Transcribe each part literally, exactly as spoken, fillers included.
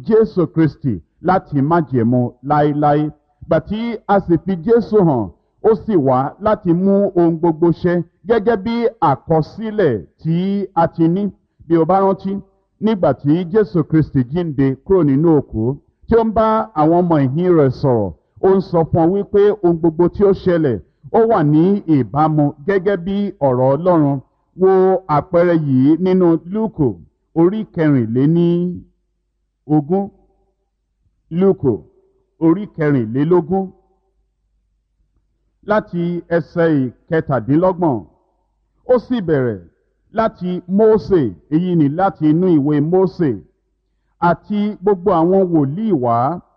Jésù Kristi láti májẹ̀mú láéláé. Gbà tí a sì fi Jésù hàn, ó sì wá láti mú ohun gbogbo ṣẹ gẹ́gẹ́ bí àkọsílẹ̀ tí a ti ní. Bí o bá rántí, nígbà tí Jésù Kristi jíǹde kúrò nínú òkú, tí ó ń bá àwọn ọmọ ìhín rẹ̀ sọ̀rọ̀, ó ń sọ fún ọ wípé ohun gbogbo tí ó ṣẹlẹ̀ ó wà ní ìbámu gẹ́gẹ́ bí ọ̀rọ̀ Ọlọ́run. Wo àpẹẹrẹ yìí nínú Lúùkù orí kẹrìnléní ogún. Lúùkù orí kẹrìnlélógún láti ẹsẹ̀ ìkẹtàdínlọ́gbọ̀n. Ó sì bẹ̀rẹ̀ láti Mósè, èyí ni láti inú ìwé Mósè àti gbogbo àwọn wòlíì wá,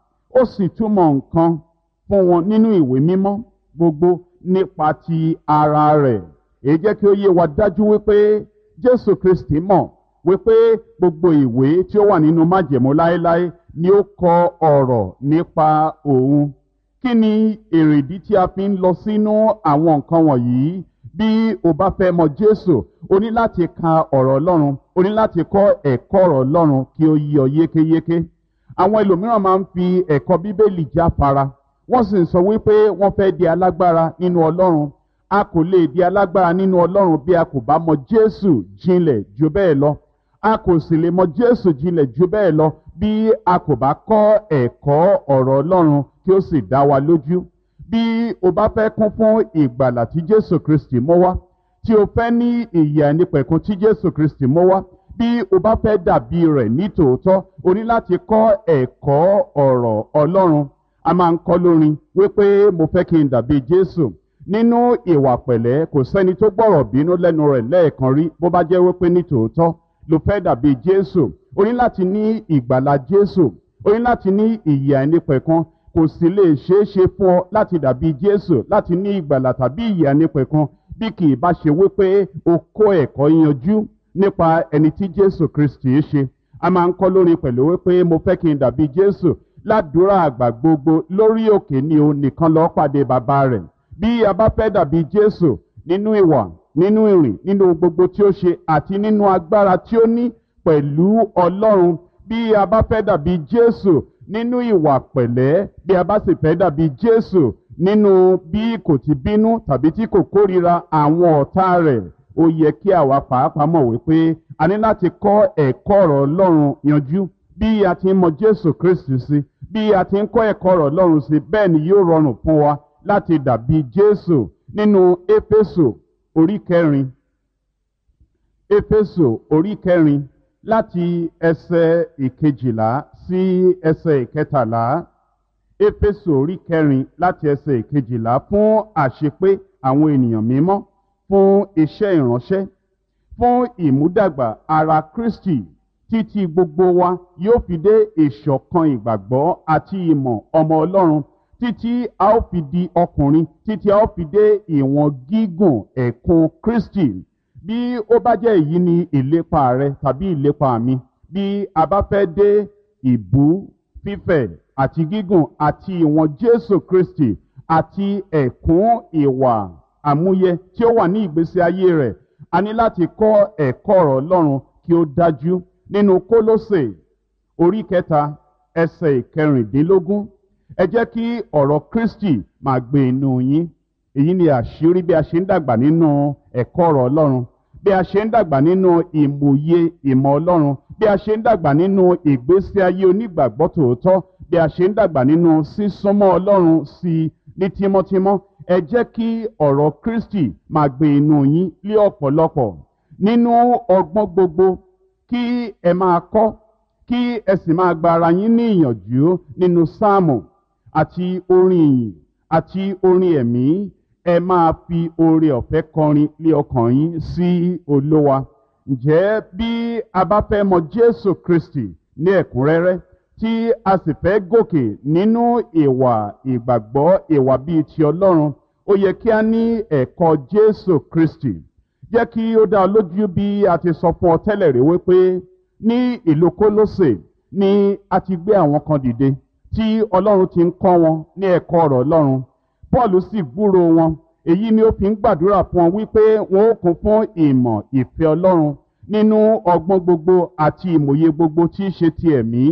ó sì túmọ̀ nǹkan fún wọn nínú ìwé mímọ́ gbogbo nípa ti ara rẹ̀. Èyí jẹ́ kí ó yé wa dájú wípé Jésù Kristi mọ̀ wípé gbogbo ìwé tí ó wà nínú májẹ̀mú láéláé ni ó kọ ọ̀rọ̀ nípa òun. Kí ni èrèdí tí a fi ń lọ sínú àwọn nǹkan wọ̀nyí? Bí o bá fẹ́ mọ Jésù, o ní láti ka ọ̀rọ̀ Ọlọ́run, o ní láti kọ́ ẹ̀kọ́ ọ̀rọ̀ Ọlọ́run kí ó yé ọ yékéyéké. Àwọn ẹlòmíràn máa ń fi ẹ̀kọ́ Bíbélì jáfara, wọ́n sì ń sọ wípé wọ́n fẹ́ di alágbára nínú Ọlọ́run. A kò lè di alágbára nínú Ọlọ́run bí a kò bá mọ Jésù jinlẹ̀ jù bẹ́ẹ̀ lọ. A kò sì lè mọ Jésù jinlẹ̀ jù bẹ́ẹ̀ lọ bí a kò bá kọ́ ẹ̀kọ́ ọ̀rọ̀ Ọlọ́run kí ó sì dá wa lójú. Bí o bá fẹ́ kún fún ìgbàlà tí Jésù Kristi mú wá, tí o fẹ́ ní ìyè àìnípẹ̀kun tí Jésù Kristi mú wá, bí o bá fẹ́ dàbí rẹ̀ ní tòótọ́, o ní láti kọ́ ẹ̀kọ́ ọ̀rọ̀ Ọlọ́run. A máa ń kọ́ lórin wípé mo fẹ́ kí n dàbí Jésù. Nínú ìwà pẹ̀lẹ́, kò sẹ́ni tó gbọ́rọ̀ bínú lẹ́nu rẹ̀ lẹ́ẹ̀kan rí bó bá jẹ́ wípé ní tòótọ́ ló fẹ́ dàbí Jésù. O ní láti ní ìgbàlà Jésù, o ní láti ní ìyè àìnípẹ̀kun. Kò sì lè ṣeé ṣe fún ọ láti dàbí Jésù, láti ní ìgbàlà tàbí ìyè àìnípẹ̀kun bí kì í bá ṣe wípé o kọ́ ẹ̀kọ́ yanjú nípa ẹni tí Jésù Kristi ṣe. A máa ń kọ́ lórin pẹ̀lú wípé mo fẹ́ kí n dàbí Jésù. Ládùúrà àgbà gbogbo lórí òkè ni o nìkan lọ pàdé bàbá rẹ̀. Bí a bá fẹ́ dàbí Jésù nínú ìwà, nínú ìrìn, nínú gbogbo tí ó ṣe àti nínú agbára tí ó ní pẹ̀lú Ọlọ́run, bí a bá fẹ́ dàbí Jésù nínú ìwà pẹ̀lẹ́, bí a bá sì fẹ́ dàbí Jésù nínú bí kò ti bínú tàbí tí kò kórìíra àwọn ọ̀tá rẹ̀, ó yẹ kí àwa pàápàá mọ̀ wípé a ní láti kọ́ ẹ̀kọ́ ọ̀rọ̀ Ọlọ́run yanjú. Bí a ti ń mọ Jésù Kristi sí, bí a ti ń kọ́ ẹ̀kọ́ ọ̀rọ̀ Ọlọ́run sí, bẹ́ẹ̀ ni yóò rọrùn fún wa láti dàbí Jésù. Nínú Éfésù orí kẹrin, Éfésù orí kẹrin láti ẹsẹ̀ ìkejìlá sí ẹsẹ̀ ìkẹtàlá. Éfésù orí kẹrin láti ẹsẹ̀ ìkejìlá fún àṣepé àwọn ènìyàn mímọ́, fún iṣẹ́ ìránṣẹ́, fún ìmúdàgbà ara Kristi, títí gbogbo wa yóò fi dé ìṣọ̀kan ìgbàgbọ́ àti ìmọ̀ ọmọ Ọlọ́run, títí a ó fi di ọkùnrin, títí a ó fi dé ìwọ̀n gígùn ẹ̀kún Kristi. Bí ó bá jẹ́ èyí ni ìlépa rẹ tàbí ìlépa mi, bí a bá fẹ́ dé ìbú, fífẹ̀ àti gígùn àti ìwọ̀n Jésù Kristi àti ẹ̀kún ìwà àmúyẹ tí ó wà ní ìgbésí ayé rẹ̀, a ní láti kọ́ ẹ̀kọ́ ọ̀rọ̀ Ọlọ́run kí ó dájú. Nínú Kólósè orí kẹta ẹsẹ̀ ìkẹrìndínlógún, ẹ jẹ́ kí ọ̀rọ̀ Kristi máa gbé inú yín. Èyí ni àṣírí bí a ṣe ń dàgbà nínú ẹ̀kọ́ ọ̀rọ̀ Ọlọ́run, bí a ṣe ń dàgbà nínú ìmòye ìmọ̀ Ọlọ́run, bí a ṣe ń dàgbà nínú ìgbésí ayé onígbàgbọ́ tòótọ́, bí a ṣe ń dàgbà nínú sísúnmọ́ Ọlọ́run sí i ní tímọ́tímọ́. Ẹ jẹ́ kí ọ̀rọ̀ Kristi máa gbé inú yín lé ọ̀pọ̀lọpọ̀ nínú ọgbọ́n gbogbo, kí ẹ máa kọ́, kí ẹ sì máa gba ara yín ní ìyànjú nínú sáàmù àti orin ìyìn àti orin ẹ̀mí. Ẹ máa fi oore ọ̀fẹ́ kọrin lé ọkàn yín sí Olúwa. Ǹjẹ́ bí a bá fẹ́ mọ Jésù Kristi ní ẹ̀kúnrẹ́rẹ́, tí a sì fẹ́ gòkè nínú ìwà ìgbàgbọ́, ìwà bíi ti Ọlọ́run, ó yẹ kí a ní ẹ̀kọ́ Jésù Kristi. Jẹ́ kí ó dá ọ lójú bí a ti sọ fún ọ tẹ́lẹ̀ rí wípé ní ìlú Kólósè ni a ti gbé àwọn kan dìde tí Ọlọ́run ti ń kọ́ wọn ní ẹ̀kọ́ ọ̀rọ̀ Ọlọ́run. Pọ́ọ̀lù sì gbúrò wọn. Èyí ni ó fi ń gbàdúrà fún wọn wípé wọn ó kún fún ìmọ̀ ìfẹ́ Ọlọ́run nínú ọgbọ́n gbogbo àti ìmòye gbogbo tí í ṣe ti ẹ̀mí.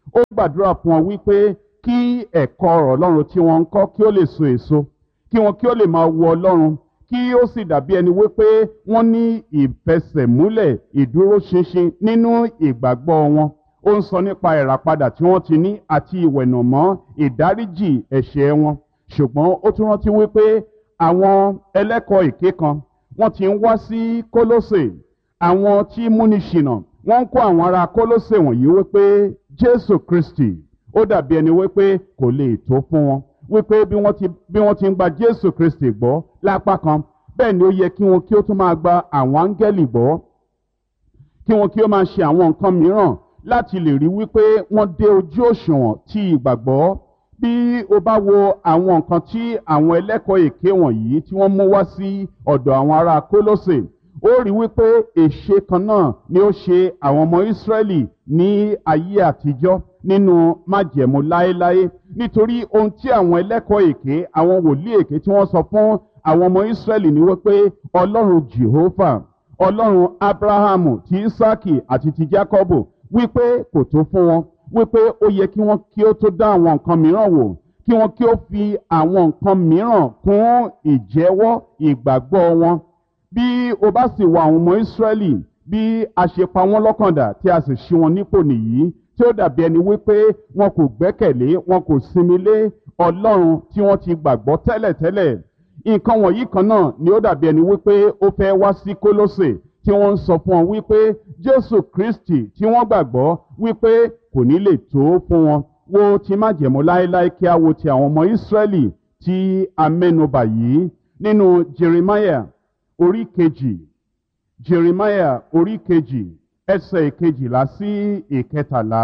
ó gbàdúrà fún wọn wípé kí ẹ̀kọ́ ọ̀rọ̀ Ọlọ́run tí wọ́n ń kọ́ kí ó lè so èso, kí wọn kí ó lè máa wo Ọlọ́run, kí ó sì dàbí ẹni wípé wọ́n ní ìfẹsẹ̀múlẹ̀ ìdúróṣinṣin nínú ìgbàgbọ́ wọn. Ó ń sọ nípa ìràpadà tí wọ́n ti ní àti ìwẹ̀nùmọ́ ìdáríjì ẹ̀ṣẹ̀ wọn. Ṣùgbọ́n ó tún rántí wípé àwọn ẹlẹ́kọ̀ọ́ èké kan wọ́n ti ń wá sí Kólósè, àwọn tí múni ṣìnà wọ́n ń kó àwọn ará Kólósè wọ̀nyí wípé Jésù Kristi ó dàbí ẹni wípé kò lè tó fún wọn, wípé bí wọ́n ti bí wọ́n ti ń gba Jésù Kristi gbọ́ lápá kan, bẹ́ẹ̀ ni ó yẹ kí wọn kí ó tún máa gba àwọn áńgẹ́lì gbọ́, kí wọn kí ó máa ṣe àwọn nǹkan mìíràn láti lè rí wípé wọ́n dé ojú òṣùwọ̀n ti ìgbàgbọ́. Bí o bá wo àwọn nǹkan tí àwọn ẹlẹ́kọ̀ọ́ èké wọ̀nyí tí wọ́n mú wá sí ọ̀dọ̀ àwọn ará Kólósè, ó rí wípé èṣe kan náà ni ó ṣe àwọn ọmọ Ísírẹ́lì ní ayé àtijọ́ nínú májẹ̀mú láéláé. Nítorí ohun tí àwọn ẹlẹ́kọ̀ọ́ èké, àwọn wòlíì èké tí wọ́n sọ fún àwọn ọmọ Ísírẹ́lì ni wípé Ọlọ́run Jèhófà, Ọlọ́run Ábúráhámù, ti Ísákì àti ti Jákọ́bù, wípé kò tó fún wọn, wípé ó yẹ kí wọ́n kí ó tó dá àwọn nǹkan mìíràn wò, kí wọ́n kí ó fi àwọn nǹkan mìíràn kún ìjẹ́wọ́ ìgbàgbọ́ wọn. Bí o bá sì wá àwọn ọmọ Ísírẹ́lì bí a ṣe pa wọ́n lọ́kàndà tí a sì ṣí wọn nípò nìyí, tí ó dàbí ẹni wípé wọn kò gbẹ́kẹ̀lé, wọn kò sinmi lé Ọlọ́run tí wọ́n ti gbàgbọ́ tẹ́lẹ̀tẹ́lẹ̀. Nǹkan wọ̀nyí kan náà ni ó dàbí ẹni wípé ó fẹ́ wá sí Kólósè, tí wọ́n ń sọ fún wọn wípé Jésù Kristi tí wọ́n gbàgbọ́ wípé kò ní lè tó fún wọn. Wo ti májẹ̀mú láéláé kí a wo ti àwọn ọmọ Ísírẹ́lì tí a mẹ́nubà yìí nínú Jeremiah orí kejì, Jeremiah orí kejì ẹsẹ̀ ìkejìlá sí ìkẹtàlá.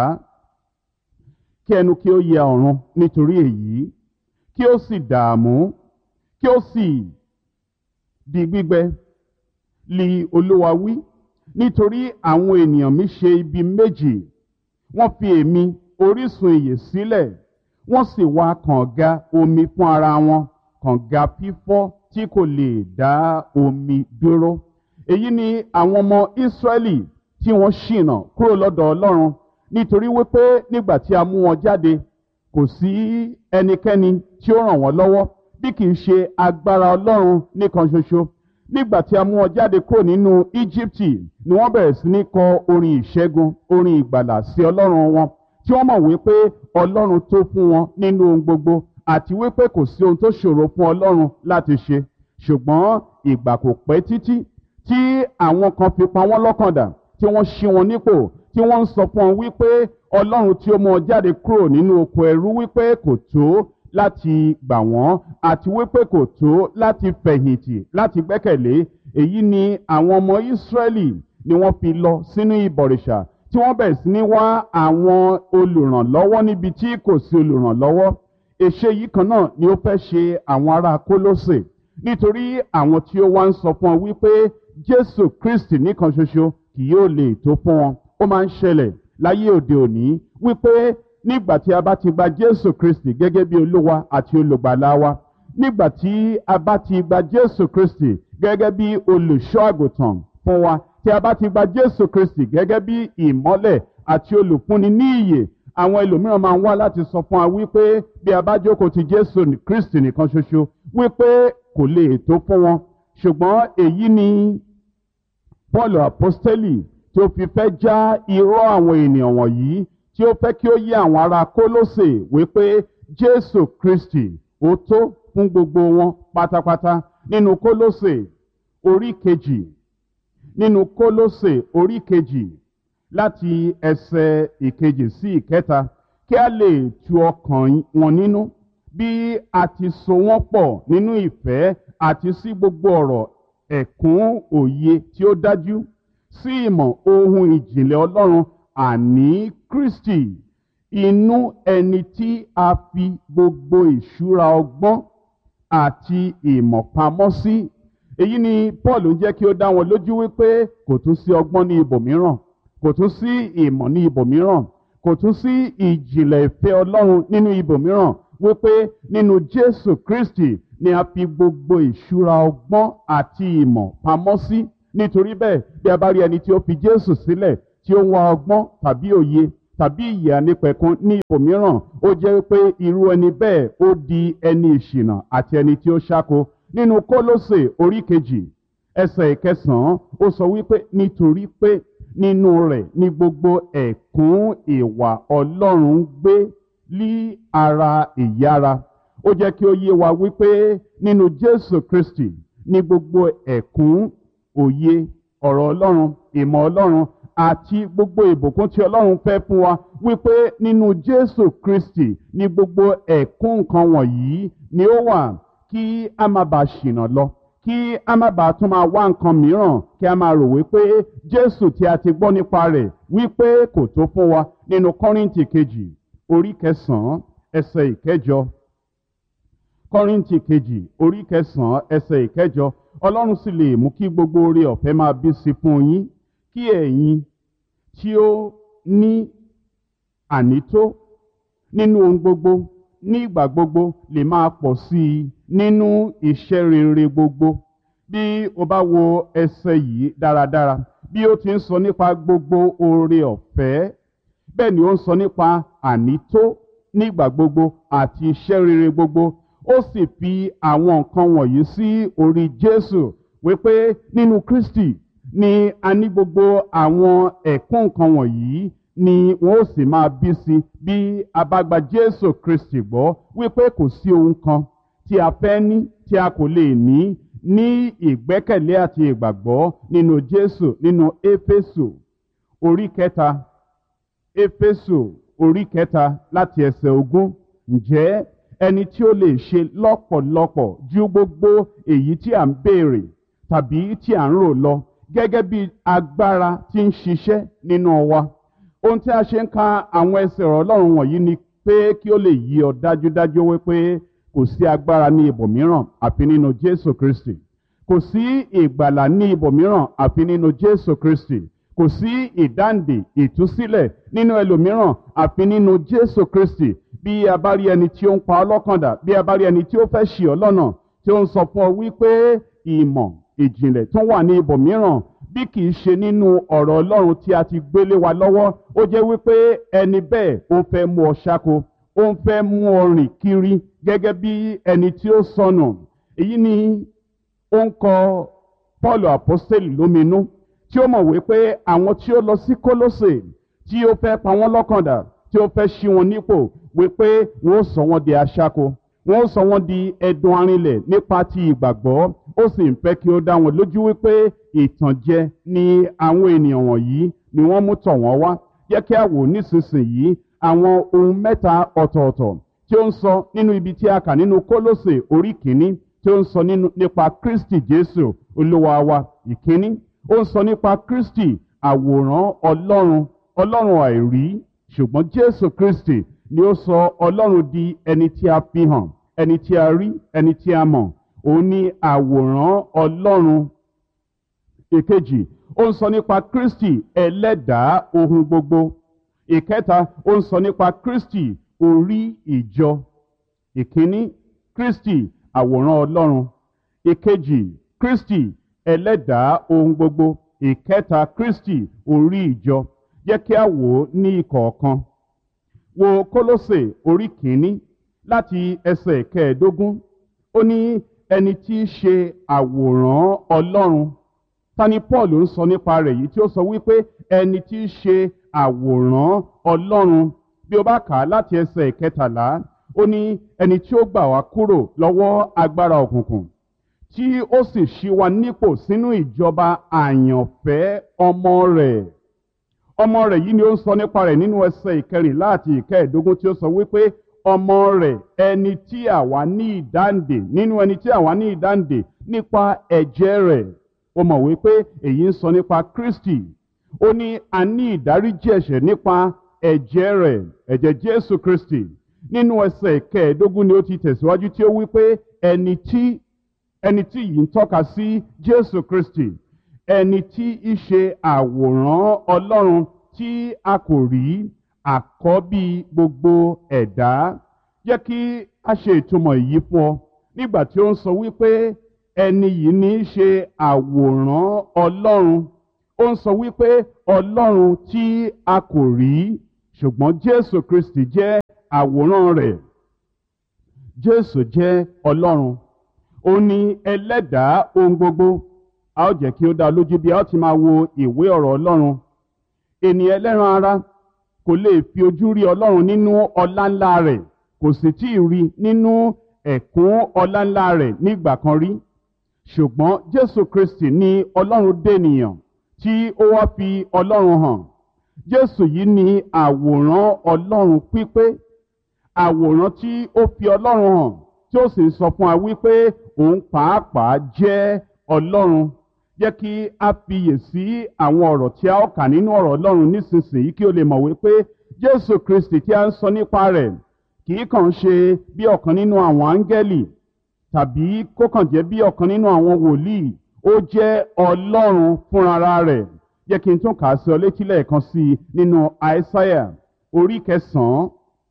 Kí ẹnu kí ó yẹ ọ̀run nítorí èyí, kí ó sì dààmú, kí ó sì di gbígbẹ, li Olúwa wí, nítorí àwọn ènìyàn mi ṣe ibi méjì. Wọ́n fi èmi orísun ìyè sílẹ̀, wọ́n sì wá kànga omi fún ara wọn, kànga fífọ́ tí kò lè dá omi dúró. Èyí ni àwọn ọmọ Ísírẹ́lì tí wọ́n ṣìnà kúrò lọ́dọ̀ Ọlọ́run, nítorí wípé nígbà tí a mú wọn jáde, kò sí ẹnikẹ́ni tí ó ràn wọ́n lọ́wọ́ bí kì í ṣe agbára Ọlọ́run nìkan ṣoṣo. Nígbà tí a mú wọn jáde kúrò nínú Íjíbítì ni wọ́n bẹ̀rẹ̀ sí ní kọ orin ìṣẹ́gun, orin ìgbàlà sí Ọlọ́run wọn, tí wọ́n mọ̀ wípé Ọlọ́run tó fún wọn nínú ohun gbogbo, àti wípé kò sí ohun tó ṣòro fún Ọlọ́run láti ṣe. Ṣùgbọ́n ìgbà kò pẹ́ títí tí àwọn kan fi pa wọ́n lọ́kàndà, tí wọ́n ṣí wọn nípò, tí wọ́n ń sọ fún wọn wípé Ọlọ́run tí ó mú wọn jáde kúrò nínú oko ẹrú wípé kò tó láti gbà wọ́n, àti wípé kò tó láti fẹ̀yìntì, láti gbẹ́kẹ̀lé. Èyí ni àwọn ọmọ Ísírẹ́lì ni wọ́n fi lọ sínú ìbọ̀rìṣà, tí wọ́n bẹ̀rẹ̀ sí ní wá àwọn olùrànlọ́wọ́ níbi tí kò sí olùrànlọ́wọ́. Èṣe yìí kan náà ni ó fẹ́ ṣe àwọn ará Kólósè, nítorí àwọn tí ó wá ń sọ fún wọn wípé Jésù Kristi nìkan ṣoṣo kì yóò lè tó fún wọn. Ó máa ń ṣẹlẹ̀ láyé òde òní wípé nígbà tí a bá ti gba Jésù Kristi gẹ́gẹ́ bí Olúwa àti olùgbàlà wa, nígbà tí a bá ti gba Jésù Kristi gẹ́gẹ́ bí olùṣọ́ àgùntàn fún wa, tí a bá ti gba Jésù Kristi gẹ́gẹ́ bí ìmọ́lẹ̀ àti olùfúnni ní ìyè, àwọn ẹlòmíràn máa ń wá láti sọ fún wa wípé bí a bá jókòó ti Jésù Kristi nìkan ṣoṣo wípé kò lè tó fún wọn. Ṣùgbọ́n èyí ni Paul apostoli tí ó fi fẹ́ já irọ́ àwọn ènìyàn wọ̀nyí, tí ó fẹ́ kí ó yé àwọn ará Kólósè wípé Jésù Kristi ó tó fún gbogbo wọn pátápátá. Nínú Kólósè orí kejì, nínú Kólósè orí kejì láti ẹsẹ̀ ìkejì sí ìkẹta, kí a lè tu ọkàn wọn nínú bí a ti so wọ́n pọ̀ nínú ìfẹ́ àti sí gbogbo ọ̀rọ̀ ẹ̀kún òye tí ó dájú, sí ìmọ̀ ohun ìjìnlẹ̀ Ọlọ́run, àní Kristi, inú ẹni tí a fi gbogbo ìṣúra ọgbọ́n àti ìmọ̀ pamọ́ sí. Èyí ni Paul ń jẹ́ kí ó dá wọn lójú wípé kò tún sí ọgbọ́n ní ibòmíràn, kò tún sí ìmọ̀ ní ibòmíràn, kò tún sí ìjìnlẹ̀ ìfẹ́ Ọlọ́run nínú ibòmíràn, wípé nínú Jésù Kristi ni a fi gbogbo ìṣúra ọgbọ́n àti ìmọ̀ pamọ́ sí. Nítorí bẹ́ẹ̀, bí a bá rí ẹni tí ó fi Jésù sílẹ̀, tí ó ń wá ọgbọ́n tàbí òye tàbí ìyè ànípẹ̀kun ní ibòmíràn, ó jẹ́ pé irú ẹni bẹ́ẹ̀ ó di ẹni ìṣìnà àti ẹni tí ó ṣáko. Nínú Kólósè orí kejì ẹsẹ̀ ìkẹsàn-án ó sọ wípé nítorí pé nínú rẹ̀ ní gbogbo ẹ̀kún ìwà Ọlọ́run gbé lí ara ìyára. Ó jẹ́ kí ó yé wa wípé nínú Jésù Kristi ní gbogbo ẹ̀kún òye ọ̀rọ̀ Ọlọ́run, ìmọ̀ Ọlọ́run àti gbogbo ìbùkún tí Ọlọ́run fẹ́ fún wa, wípé nínú Jésù Kristi ní gbogbo ẹ̀kún nǹkan wọ̀nyí ni ó wà, kí a má bàa ṣìnà lọ, kí a má bàa tún máa wá nǹkan mìíràn, kí a máa rò wípé Jésù tí a ti gbọ́ nípa rẹ̀ wípé kò tó fún wa. Nínú Kọ́ríńtì kejì orí kẹsàn-án ẹsẹ̀ ìkẹjọ, Kọ́ríńtì kejì orí kẹsàn-án ẹsẹ̀ ìkẹjọ, Ọlọ́run sì lè mú kí gbogbo oore ọ̀fẹ́ máa bí sí fún yín, kí ẹ̀yin tí ó ní ànító nínú ohun gbogbo ní ìgbà gbogbo lè máa pọ̀ sí i nínú iṣẹ́ rere gbogbo. Bí o bá wo ẹsẹ̀ yìí dáradára, bí ó ti ń sọ nípa gbogbo oore ọ̀fẹ́, bẹ́ẹ̀ ni ó ń sọ nípa ànító nígbà gbogbo àti iṣẹ́ rere gbogbo. Ó sì fi àwọn nǹkan wọ̀nyí sí orí Jésù, wípé nínú Kristi ni a ní gbogbo àwọn ẹ̀kún nǹkan wọ̀nyí ni wọ́n ó sì máa bí sí bí a bá gba Jésù Kristi gbọ́, wípé kò sí ohun kan tí a fẹ́ ní tí a kò lè ní ní ìgbẹ́kẹ̀lé àti ìgbàgbọ́ nínú Jésù. Nínú Éfésù orí kẹta, Éfésù orí kẹta láti ẹsẹ̀ ogún, ǹjẹ́ ẹni tí ó lè ṣe lọ́pọ̀lọpọ̀ ju gbogbo èyí tí à ń béèrè tàbí tí à ń rò lọ, gẹ́gẹ́ bí agbára tí ń ṣiṣẹ́ nínú wa. Ohun tí a ṣe ń ka àwọn ẹsẹ̀ ọ̀rọ̀ Ọlọ́run wọ̀nyí ni pé kí ó lè yí ọ dájúdájú wípé kò sí agbára ní ibòmíràn àfi nínú Jésù Kristi. Kò sí ìgbàlà ní ibòmíràn àfi nínú Jésù Kristi. Kò sí ìdáǹdè, ìtúsílẹ̀ nínú ẹlòmíràn àfi nínú Jésù Kristi. Bí a bá rí ẹni tí ó ń pa ọ́ lọ́kàn dà, bí a bá rí ẹni tí ó fẹ́ ṣì ọ́ lọ́nà, tí ó ń sọ fún ọ wípé ìmọ̀ ìjìnlẹ̀ tó wà ní ibòmíràn bí kìí ṣe nínú ọ̀rọ̀ Ọlọ́run tí a ti gbélé wa lọ́wọ́, ó jẹ́ wípé ẹni bẹ́ẹ̀ ó ń fẹ́ mú ọ ṣáko, ó ń fẹ́ mú ọ rìn kiri gẹ́gẹ́ bí ẹni tí ó sọnù. Èyí ni ó ń kọ Pọ́ọ̀lù àpọ́stélì lóminú, tí ó mọ̀ wípé àwọn tí ó lọ sí Kólósè, tí ó fẹ́ pa wọ́n lọ́kàn dà, tí ó fẹ́ ṣí wọn nípò, wípé wọ́n ó sọ wọ́n di aṣáko, wọ́n ó sọ wọ́n di ẹdun arinlẹ̀ nípa ti ìgbàgbọ́. Ó sì ń fẹ́ kí ó dá wọn lójú wípé ìtànjẹ ni àwọn ènìyàn wọ̀nyí ni wọ́n mú tọ̀ wọ́n wá. Jẹ́ kí a wò nísinsìnyí àwọn ohun mẹ́ta ọ̀tọ̀ọ̀tọ̀ tí ó ń sọ nínú ibi tí a kà nínú Kólósè orí kìíní, tí ó ń sọ nípa Kristi Jésù Olúwa wa. Ìkíní, ó ń sọ nípa Kristi àwòrán Ọlọ́run, Ọlọ́run àìrí, ṣùgbọ́n Jésù Kristi ni ó sọ Ọlọ́run di ẹni tí a fi hàn, ẹni tí a rí, ẹni tí a mọ̀. Òun ni àwòrán Ọlọ́run. Ìkejì, ó ń sọ nípa Kristi ẹlẹ́dàá ohun gbogbo. Ìkẹta, ó ń sọ nípa Kristi orí ìjọ. Ìkíní, Kristi àwòrán Ọlọ́run. Ìkejì, Kristi ẹlẹ́dàá ohun gbogbo. Ìkẹta, Kristi orí ìjọ. Jẹ́ kí a wò ó ní ìkọ̀ọ̀kan. Wo Kólósè orí kìíní láti ẹsẹ̀ kẹẹ̀ẹ́dógún. Ó ní ẹni tí í ṣe àwòrán Ọlọ́run. Ta ni Paul ń sọ nípa rẹ̀ yìí tí ó sọ wípé ẹni tí í ṣe àwòrán Ọlọ́run? Bí o bá kà á láti ẹsẹ̀ ìkẹtàlá, ó ní ẹni tí ó gbà wá kúrò lọ́wọ́ agbára òkùnkùn, tí ó sì ṣí wa nípò sínú ìjọba àyànfẹ́ ọmọ rẹ̀. Ọmọ rẹ̀ yìí ni ó ń sọ nípa rẹ̀ nínú ẹsẹ̀ ìkẹrìnlá àti ìkẹẹ̀ẹ́dógún, tí ó sọ wípé ọmọ rẹ̀, ẹni tí àwa ní ìdáǹdè, nínú ẹni tí àwa ní ìdáǹdè nípa ẹ̀jẹ̀ rẹ̀. Ó mọ̀ wípé èyí ń sọ nípa Kristi. Ó ní a ní ìdáríjì ẹ̀ṣẹ̀ nípa ẹ̀jẹ̀ rẹ̀, ẹ̀jẹ̀ Jésù Kristi. Nínú ẹsẹ̀ ìkẹẹ̀ẹ́dógún ni ó ti tẹ̀síwájú tí ó wípé ẹni tí ẹni tí yìí ń tọ́ka sí Jésù Kristi, ẹni tí í ṣe àwòrán Ọlọ́run tí a kò rí, àkọ́bí gbogbo ẹ̀dá. Jẹ́ kí a ṣe ìtumọ̀ èyí fún ọ nígbà tí ó ń sọ wípé ẹni yìí ní í ṣe àwòrán Ọlọ́run. Ó ń sọ wípé Ọlọ́run tí a kò rí. ṣùgbọ́n Jésù Kristi jẹ́ àwòrán rẹ̀. Jésù jẹ́ Ọlọ́run, ó ní ẹlẹ́dàá ohun gbogbo. A ó jẹ́ kí ó dá lójú bí a ó ti máa wo ìwé ọ̀rọ̀ Ọlọ́run. Ènìyàn ẹlẹ́ran ara kò lè fi ojú rí Ọlọ́run nínú ọlá ńlá rẹ̀, kò sì tí ì rí nínú ẹ̀kún ọlá ńlá rẹ̀ nígbà kan rí. Ṣùgbọ́n Jésù Kristi ni Ọlọ́run dènìyàn tí ó wá fi Ọlọ́run hàn. Jésù yìí ni àwòrán Ọlọ́run pípé, àwòrán tí ó fi Ọlọ́run hàn, tí ó sì sọ fún wa wípé òun pàápàá jẹ́ Ọlọ́run. Jẹ́ kí a fiyè sí àwọn ọ̀rọ̀ tí a ó kà nínú ọ̀rọ̀ Ọlọ́run nísinsìnyí kí o lè mọ̀ wípé Jésù Kristi tí a ń sọ nípa rẹ̀ kì í kàn ṣe bí ọ̀kan nínú àwọn áńgẹ́lì tàbí kó kàn jẹ́ bí ọ̀kan nínú àwọn wòlíì. Ó jẹ́ Ọlọ́run fúnra rẹ̀. Jẹ́ kí n tún kà á sí ọ létí lẹ́ẹ̀kan sí i nínú Àìsáyà orí kẹsàn-án.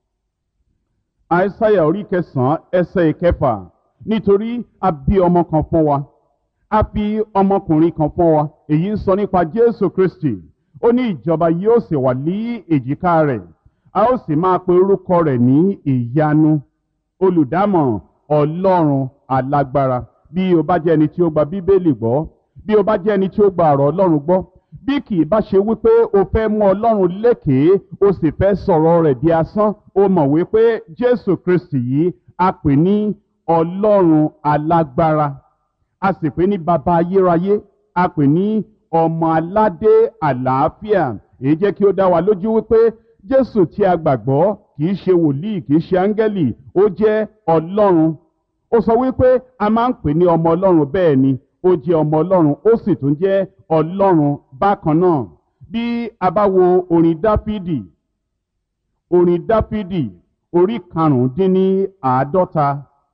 Àìsáyà orí kẹsàn-án ẹsẹ̀ ìkẹfà. Nítorí a bí ọmọ kan fún wa, a fi ọmọkùnrin kan fún wa. Èyí ń sọ nípa Jésù Kristi. Ó ní ìjọba yóò sì wà ní èjìká rẹ̀. A ó sì máa pe orúkọ rẹ̀ ní ìyanu, olùdámọ̀ràn, Ọlọ́run alágbára. Bí o bá jẹ́ ẹni tí ó gba Bíbélì gbọ́, bí o bá jẹ́ ẹni tí ó gba ọ̀rọ̀ Ọlọ́run gbọ́, bí kì í bá ṣe wípé o fẹ́ mú Ọlọ́run lékèé, o sì fẹ́ sọ̀rọ̀ rẹ̀ di asán, o mọ̀ wípé Jésù Kristi yìí a pè ní Ọlọ́run alágbára. A sì pè ní bàbá ayérayé, a pè ní ọmọ aládé àlàáfíà. Èyí jẹ́ kí ó dá wa lójú wípé Jésù tí a gbàgbọ́ kì í ṣe wòlíì, kì í ṣe áńgẹ́lì, ó jẹ́ Ọlọ́run. Ó sọ wípé a máa ń pè ní ọmọ Ọlọ́run, bẹ́ẹ̀ ni ó jẹ́ ọmọ Ọlọ́run, ó sì tún jẹ́ Ọlọ́run bákan náà. Bí a bá wo orin Dáfídì, orin Dáfídì orí karùndínní àádọ́ta,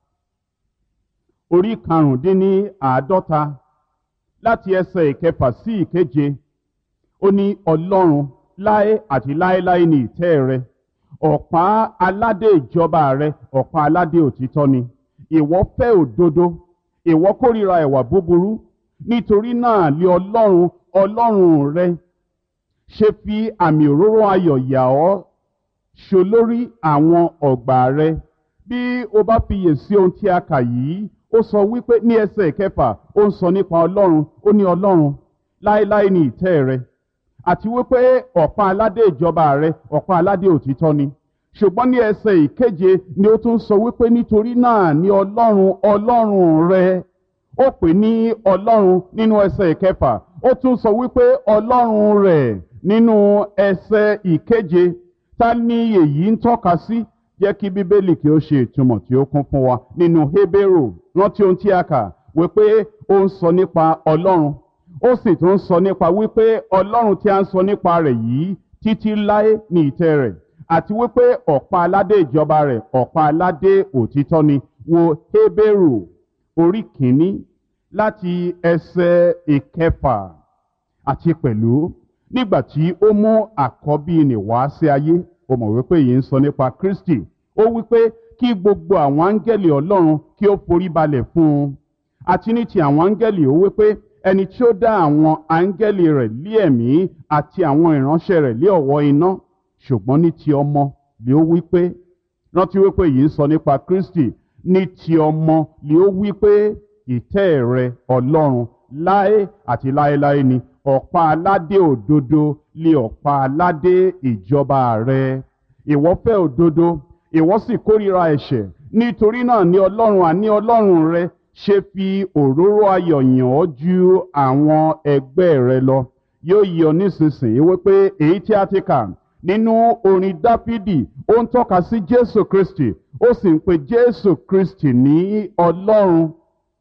orí karùndínní àádọ́ta láti ẹsẹ̀ ìkẹfà sí ìkeje. Ó ní Ọlọ́run láé àti láéláé ní ìtẹ́ rẹ, ọ̀pá aládé ìjọba rẹ, ọ̀pá aládé òtítọ́ ni. Ìwọ fẹ́ òdodo, ìwọ kórìíra ìwà búburú. Nítorí náà lé Ọlọ́run Ọlọ́run rẹ ṣe fi àmì òróró ayọ̀ yà ọ́ ṣolórí àwọn ọ̀gbà rẹ. Bí o bá fiyè sí ohun tí a kà yìí, ó sọ wípé ní ẹsẹ̀ kẹfà ó ń sọ nípa Ọlọ́run. Ó ní Ọlọ́run láéláé ní ìtẹ́ rẹ, àti wípé ọ̀pá aládé ìjọba rẹ, ọ̀pá aládé òtítọ́ ni. Ṣùgbọ́n ní ẹsẹ̀ ìkeje ni ó tún sọ wípé nítorí náà ní Ọlọ́run Ọlọ́run rẹ. Ó pè ní Ọlọ́run nínú ẹsẹ̀ ìkẹfà, ó tún sọ wípé Ọlọ́run rẹ̀ nínú ẹsẹ̀ ìkeje. Ta ni èyí ń tọ́ka sí? Jẹ́ kí Bíbélì kí ó ṣe ìtumọ̀ tí ó kún fún wa nínú Hébérù. Rántí ohun tí a kà wípé ó ń sọ nípa Ọlọ́run, ó sì tún ń sọ nípa wípé Ọlọ́run tí a ń sọ nípa rẹ̀ yìí títí láé ní ìtẹ́ rẹ̀, àti wípé ọ̀pá aládé ìjọba rẹ̀, ọ̀pá aládé òtítọ́ ni. Wo Hébérù orí kìíní láti ẹsẹ̀ ìkẹfà. Àti pẹ̀lú nígbà tí ó mú àkọ́bí nì wá sí ayé, ó mọ̀ wípé yìí ń sọ nípa Kristi. Ó wípé kí gbogbo àwọn áńgẹ́lì Ọlọ́run kí ó forí balẹ̀ fún un. Àti ní ti àwọn áńgẹ́lì ó wípé ẹni tí ó dá àwọn áńgẹ́lì rẹ̀ lé ẹ̀mí àti àwọn ìránṣẹ́ rẹ̀ lé ọ̀wọ́ iná. Ṣùgbọ́n ní ti ọmọ lé ó wípé, rántí wípé yìí ń sọ nípa Kristi, ní ti ọmọ lé ó wípé ìtẹ́ rẹ Ọlọ́run láé àti láéláé ni, ọ̀pá aládé òdodo lé ọ̀pá aládé ìjọba rẹ. Ìwọ fẹ́ òdodo, ìwọ sì kórìíra ẹ̀ṣẹ̀. Nítorí náà ní Ọlọ́run àní Ọlọ́run rẹ ṣe fi òróró ayọ̀ yàn ọ́ ju àwọn ẹgbẹ́ rẹ lọ. Yóò yí ọ nísinsìnyí wípé èyí tí a ti kà nínú orin Dáfídì ó ń tọ́ka sí Jésù Kristi, ó sì ń pe Jésù Kristi ní Ọlọ́run.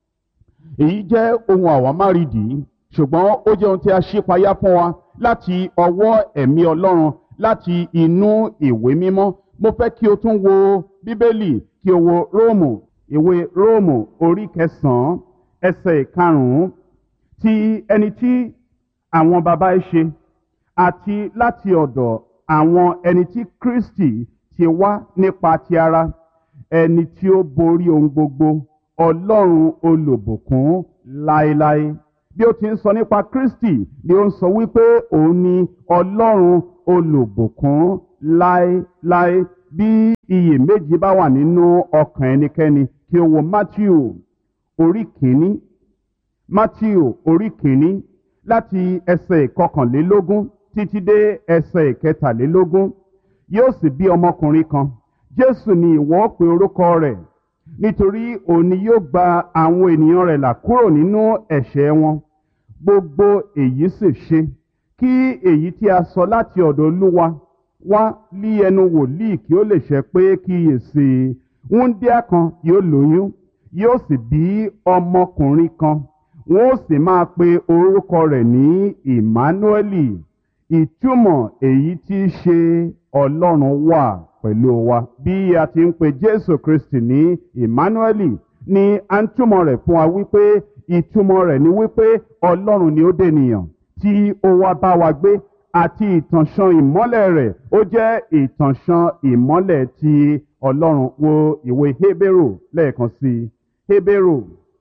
Èyí jẹ́ ohun àwámárìdì, ṣùgbọ́n ó jẹ́ ohun tí a ṣípayá fún wa láti ọwọ́ ẹ̀mí Ọlọ́run láti inú ìwé mímọ́. Mo fẹ́ kí o tún wo Bíbélì, kí o wo Róòmù, ìwé Róòmù orí kẹsàn-án ẹsẹ̀ ìkarùn-ún. Ti ẹni tí àwọn baba ẹ ṣe, àti láti ọ̀dọ̀ àwọn ẹni tí Kristi ti wá nípa ti ara, ẹni tí ó borí ohun gbogbo, Ọlọ́run olùbùkún láéláé. bí ó ti ń sọ nípa Kristi ni ó ń sọ wípé òun ni Ọlọ́run olùbùkún láéláé. Bí iyèméjì bá wà nínú ọkàn ẹnikẹ́ni kí ó wo Mátíù orí kìíní Mátíù orí kìíní láti ẹsẹ̀ ìkọkànlélógún títí dé ẹsẹ̀ ìkẹtàlélógún. Yóò sì bí ọmọkùnrin kan, Jésù ni ìwọ ó pe orúkọ rẹ̀, nítorí òun ni yóò gba àwọn ènìyàn rẹ̀ là kúrò nínú ẹ̀ṣẹ̀ wọn. Gbogbo èyí sì ṣe kí èyí tí a sọ láti ọ̀dọ̀ Olúwa wá lí ẹnu wòlíì kí ó lè ṣẹ pé kíyèsí wúńdíá kan yóò lóyún, yóò sì bí ọmọkùnrin kan, wọn ó sì máa pe orúkọ rẹ̀ ní Ìmánúẹ́lì. Ìtumọ̀ èyí tí í ṣe Ọlọ́run wà pẹ̀lú wa. Bí a ti ń pe Jésù Kristi ní Ìmánúẹ́lì ni a ń túmọ̀ rẹ̀ fún wa wípé ìtumọ̀ rẹ̀ ni wípé Ọlọ́run ni ó dènìyàn tí ó wá bá wa gbé, àti ìtànṣán ìmọ́lẹ̀ rẹ̀ ó jẹ́ ìtànṣán ìmọ́lẹ̀ ti Ọlọ́run. Wo ìwé Hébérù lẹ́ẹ̀kan sí i. Hébérù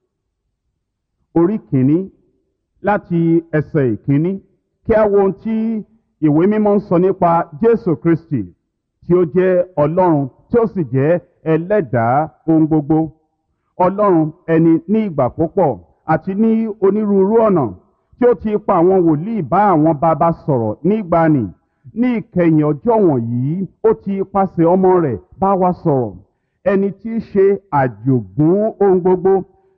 orí kìíní láti ẹsẹ̀ ìkíní, kí a wo ohun tí ìwé mímọ́ ń sọ nípa Jésù Kristi tí ó jẹ́ Ọlọ́run tí ó sì jẹ́ ẹlẹ́dàá ohun gbogbo. Ọlọ́run ẹni ní ìgbà púpọ̀ àti ní onírúurú ọ̀nà tí ó ti pa àwọn wòlíì bá àwọn baba sọ̀rọ̀ nígbàanì. Ní ìkẹyìn ọjọ́ wọ̀nyí ó ti pàṣẹ ọmọ rẹ̀ bá wa sọ̀rọ̀, ẹni tí í ṣe àjogún ohun gbogbo,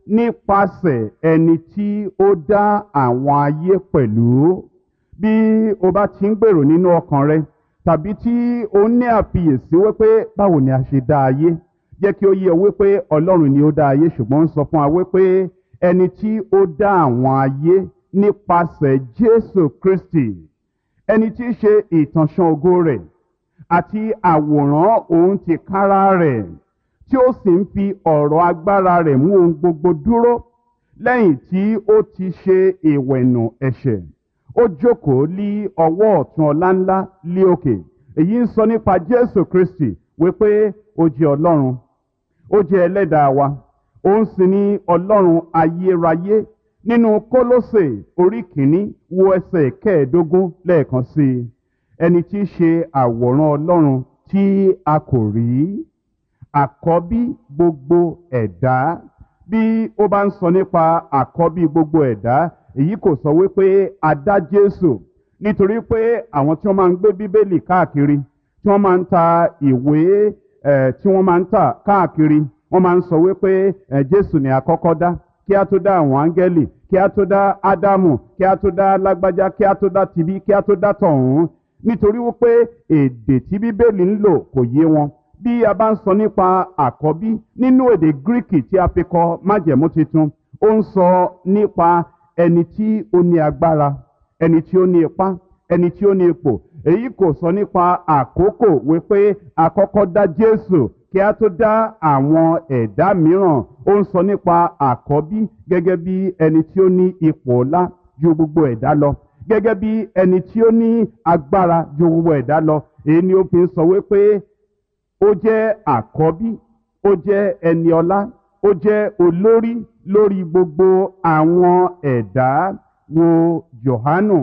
nípasẹ̀ ẹni tí ó dá àwọn ayé pẹ̀lú. Bí o bá ti ń gbèrò nínú ọkàn rẹ, tàbí tí o ní àfiyèsí wípé báwo ni a ṣe dá ayé, jẹ́ kí ó yé ọ wípé Ọlọ́run ni ó dá ayé, ṣùgbọ́n ń sọ fún wa wípé ẹni tí ó dá àwọn ayé nípasẹ̀ Jésù Kristi, ẹni tí í ṣe ìtànṣán ògo rẹ̀ àti àwòrán òun tìkára rẹ̀, tí ó sì ń fi ọ̀rọ̀ agbára rẹ̀ mú ohun gbogbo dúró lẹ́yìn tí ó ti ṣe ìwẹ̀nù ẹ̀ṣẹ̀. Ó jókòó lí ọwọ́ ọ̀tún ọláńlá lí òkè. Èyí ń sọ nípa Jésù Kristi wípé ó jẹ́ Ọlọ́run, ó jẹ́ ẹlẹ́dàá wa, òun sì ni Ọlọ́run ayérayé. Nínú Kólósè orí kìíní wo ẹsẹ̀ kẹẹ̀ẹ́dógún lẹ́ẹ̀kan sí i. Ẹni tí í ṣe àwòrán Ọlọ́run tí a kò rí, àkọ́bí gbogbo ẹ̀dá. Bí ó bá ń sọ nípa àkọ́bí gbogbo ẹ̀dá, èyí kò sọ wípé a dá Jésù, nítorí pé àwọn tí wọ́n máa ń gbé Bíbélì káàkiri, tí wọ́n máa ń ta ìwé eh, tí wọ́n máa ń tà káàkiri, wọ́n máa ń sọ wípé eh, Jésù ni àkọ́kọ́ dá, kí a tó dá àwọn áńgẹ́lì, kí a tó dá Ádámù, kí a tó dá lágbájá, kí a tó dá tibí, kí a tó dá tọ̀hún, nítorí wípé èdè tí Bíbélì ń lò kò yé wọn. Bí a bá ń sọ nípa àkọ́bí nínú èdè Gíríkì tí a fi kọ májẹ̀mú titun, ó ń sọ nípa ẹni tí ó ní agbára, ẹni tí ó ní ipá, ẹni tí ó ní ipò. Èyí kò sọ nípa àkókò wípé àkọ́kọ́ dá Jésù kí a tó dá àwọn ẹ̀dá mìíràn. Ó ń sọ nípa àkọ́bí gẹ́gẹ́ bí ẹni tí ó ní ipò ọlá ju gbogbo ẹ̀dá lọ, gẹ́gẹ́ bí ẹni tí ó ní agbára ju gbogbo ẹ̀dá lọ. Èyí ni ó fi ń sọ wípé ó jẹ́ àkọ́bí, ó jẹ́ ẹni ọlá, ó jẹ́ olórí lórí gbogbo àwọn ẹ̀dá. Wo Jòhánù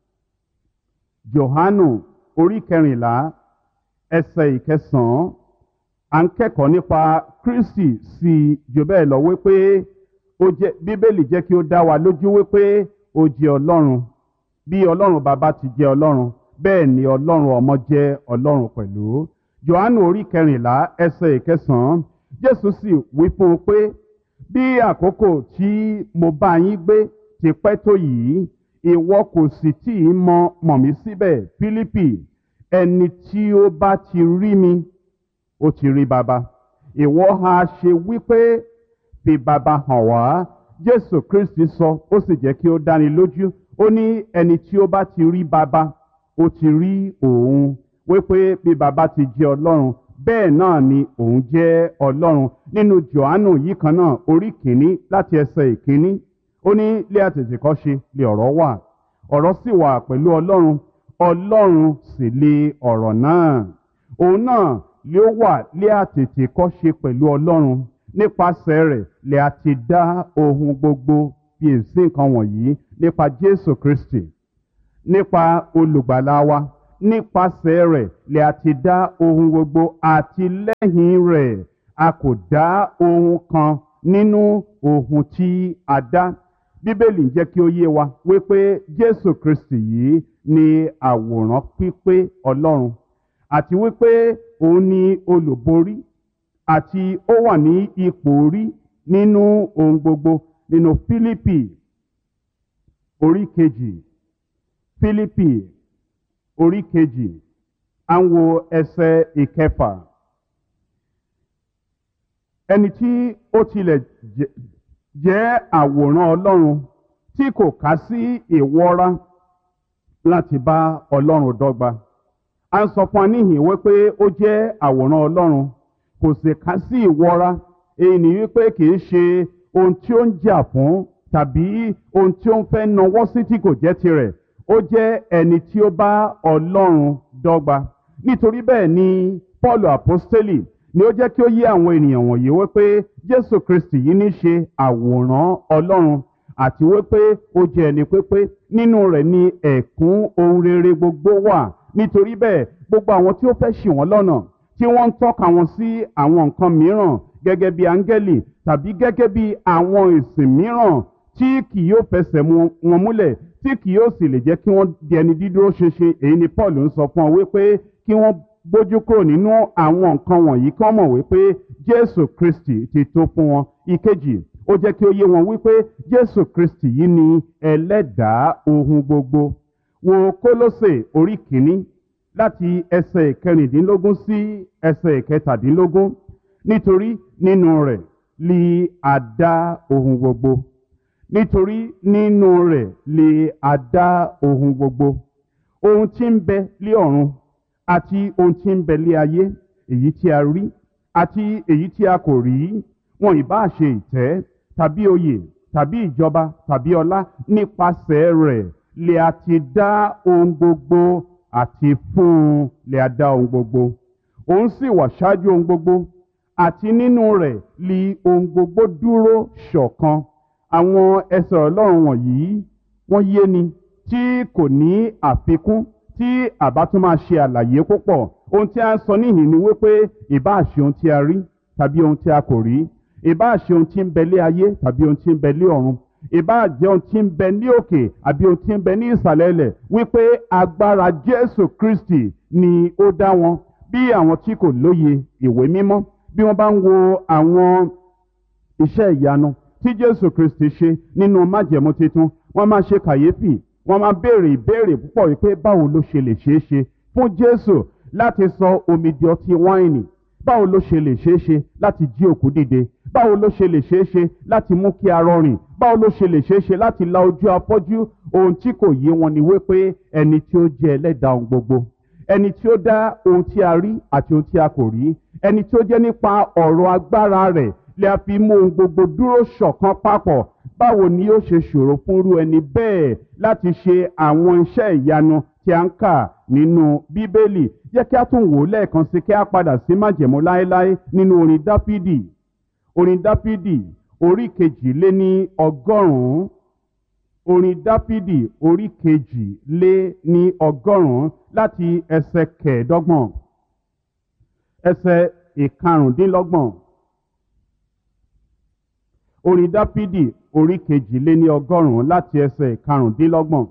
Jòhánù orí kẹrìnlá ẹsẹ̀ ìkẹsàn-án. À ń kẹ́kọ̀ọ́ nípa Kristi sí i jù bẹ́ẹ̀ lọ wípé ó jẹ́, Bíbélì jẹ́ kí ó dá wa lójú wípé ó jẹ́ Ọlọ́run. Bí Ọlọ́run bàbá ti jẹ́ Ọlọ́run, bẹ́ẹ̀ ni Ọlọ́run ọmọ jẹ́ Ọlọ́run pẹ̀lú. Jòhánù orí kẹrìnlá ẹsẹ̀ ìkẹsàn-án. Jésù sì wí fún un pé bí àkókò tí mo bá yín gbé ti pẹ́ tó yìí, ìwọ kò sì tí ì mọ̀ mọ̀ mí síbẹ̀. Fílípì, ẹni tí ó bá ti rí mi, ó ti rí baba. Ìwọ ha ṣe wípé fi baba hàn wá? Jésù Kristi sọ, ó sì jẹ́ kí ó dáni lójú. Ó ní ẹni tí ó bá ti rí baba, ó ti rí òun. Wípé bí baba ti jẹ́ Ọlọ́run, bẹ́ẹ̀ náà ni òun jẹ́ Ọlọ́run. Nínú Jòhánù yìí kan náà orí kìíní láti ẹsẹ̀ ìkíní, ó ní lé àtètèkọ́ṣe lé ọ̀rọ̀ wà, ọ̀rọ̀ sì wà pẹ̀lú Ọlọ́run, Ọlọ́run sì lé ọ̀rọ̀ náà. Òun náà lé ó wà lé àtètèkọ́ṣe pẹ̀lú Ọlọ́run, nípasẹ̀ rẹ̀ lè a ti dá ohun gbogbo. fiyèsí nǹkan wọ̀nyí nípa Jésù Kristi, nípa olùgbàlà wa, nípasẹ̀ rẹ̀ lè a ti dá ohun gbogbo, àti lẹ́yìn rẹ̀ a kò dá ohun kan nínú ohun tí a dá. Bíbélì ń jẹ́ kí ó yé wa wípé Jésù Kristi yìí ni àwòrán pípé Ọlọ́run, àti wípé òun ni olùborí, àti ó wà ní ipò orí nínú ohun gbogbo. Nínú Fílípì orí kejì, Fílípì orí kejì, à ń wo ẹsẹ̀ ìkẹfà. Ẹni tí ó tilẹ̀ jẹ́ àwòrán Ọlọ́run, tí kò kà sí ìwọra láti bá Ọlọ́run dọ́gba. A ń sọ fún wa níhìn wípé ó jẹ́ àwòrán Ọlọ́run, kò sì kà sí ìwọra. Èyí ni wípé kì í ṣe ohun tí ó ń jà fún tàbí ohun tí ó ń fẹ́ nawọ́ sí tí kò jẹ́ tirẹ̀. Ó jẹ́ ẹni tí ó bá Ọlọ́run dọ́gba. Nítorí bẹ́ẹ̀ ni Pọ́ọ̀lù àpọ́stélì ni ó jẹ́ kí ó yé àwọn ènìyàn wọ̀nyí wípé Jésù Kristi yìí ní ṣe àwòrán Ọlọ́run, àti wípé ó jẹ́ ẹni pípé, nínú rẹ̀ ni ẹ̀kún ohun rere gbogbo wà. Nítorí bẹ́ẹ̀ gbogbo àwọn tí ó fẹ́ ṣì wọ́n lọ́nà, tí wọ́n ń tọ́ka wọn sí àwọn nǹkan mìíràn gẹ́gẹ́ bí áńgẹ́lì tàbí gẹ́gẹ́ bí àwọn ìsìn mìíràn tí kì yóò fẹsẹ̀ wọn múlẹ̀, tí kì yóò sì lè jẹ́ kí wọ́n di ẹni dídúró ṣinṣin. Èyí ni Paul ń sọ fún ọ wípé kí wọ́n gbójú kúrò nínú àwọn nǹkan wọ̀nyí, kí wọ́n mọ̀ wípé Jésù Kristi ti tó fún wọn. Ìkejì, ó jẹ́ kí ó yé wọn wípé Jésù Kristi yìí ni ẹlẹ́dàá ohun gbogbo. Wo Kólósè orí kìíní láti ẹsẹ̀ ìkẹrìndínlógún sí ẹsẹ̀ ìkẹtàdínlógún. Nítorí nínú rẹ̀ li a dá ohun gbogbo. Nítorí nínú rẹ̀ li a dá ohun gbogbo. Ohun tí ń bẹ lé ọ̀run àti ohun tí ń bẹ lé ayé, èyí tí a rí àti èyí tí a kò rí, wọn ìbá ṣe ìtẹ́ tàbí oyè tàbí ìjọba tàbí ọlá, nípasẹ̀ rẹ̀ lè a ti dá ohun gbogbo, àti fún un lè a dá ohun gbogbo. Òun sì wà ṣáájú ohun gbogbo, àti nínú rẹ̀ li ohun gbogbo dúró ṣọ̀kan. Àwọn ẹsẹ̀ Ọlọ́run wọ̀nyí wọ́n yé ni, tí kò ní àfikún, tí àbá tún máa ṣe àlàyé púpọ̀. Ohun tí a ń sọ níhìn ni wípé ìbá ṣe ohun tí a rí tàbí ohun tí a kò rí, ìbá ṣe ohun tí ń bẹ lé ayé tàbí ohun tí ń bẹ lé ọ̀run, ìbá jẹ́ ohun tí ń bẹ ní òkè àbí ohun tí ń bẹ ní ìsàlẹ̀ ilẹ̀, wípé agbára Jésù Kristi ni ó dá wọn. Bí àwọn tí kò lóye ìwé mímọ́, bí wọ́n bá ń wo àwọn iṣẹ́ ìyanu tí Jésù Kristi ṣe nínú májẹ̀mú titun, wọ́n máa ṣe kàyéfì, wọ́n máa béèrè ìbéèrè púpọ̀ wípé báwo ló ṣe lè ṣeé ṣe fún Jésù láti sọ omi di ọtí wáìnì? Báwo ló ṣe lè ṣeé ṣe láti jí òkú dìde? Báwo ló ṣe lè ṣeé ṣe láti mú kí arọ rìn? Báwo ló ṣe lè ṣeé ṣe láti la ojú afọ́jú? Ohun tí kò yé wọn ni wípé ẹni tí ó jẹ́ ẹlẹ́dàá ohun gbogbo, ẹni tí ó dá ohun tí a rí àti ohun tí a kò rí, ẹni tí ó jẹ́ nípa ọ̀rọ̀ agbára rẹ̀ lè a fi mú ohun gbogbo dúró ṣọ̀kan papọ̀. Báwo ni ó ṣe ṣòro fúnrú ẹni bẹ́ẹ̀ láti ṣe àwọn iṣẹ́ ìyanu tí a ń kà nínú Bíbélì? Jẹ́ kí a tún wò ó lẹ́ẹ̀kan sí, kí a padà sí májẹ̀mú láéláé nínú orin Dáfídì. Orin Dáfídì orí kejì lé ní ọgọ́rùn-ún. Orin Dáfídì orí kejì lé ní ọgọ́rùn-ún láti ẹsẹ̀ kẹẹ̀ẹ́dọ́gbọ̀n, ẹsẹ̀ ìkarùndínlọ́gbọ̀n. Orin Dáfídì orí kejì lé ní ọgọ́rùn-ún láti ẹsẹ̀ ìkarùndínlọ́gbọ̀n.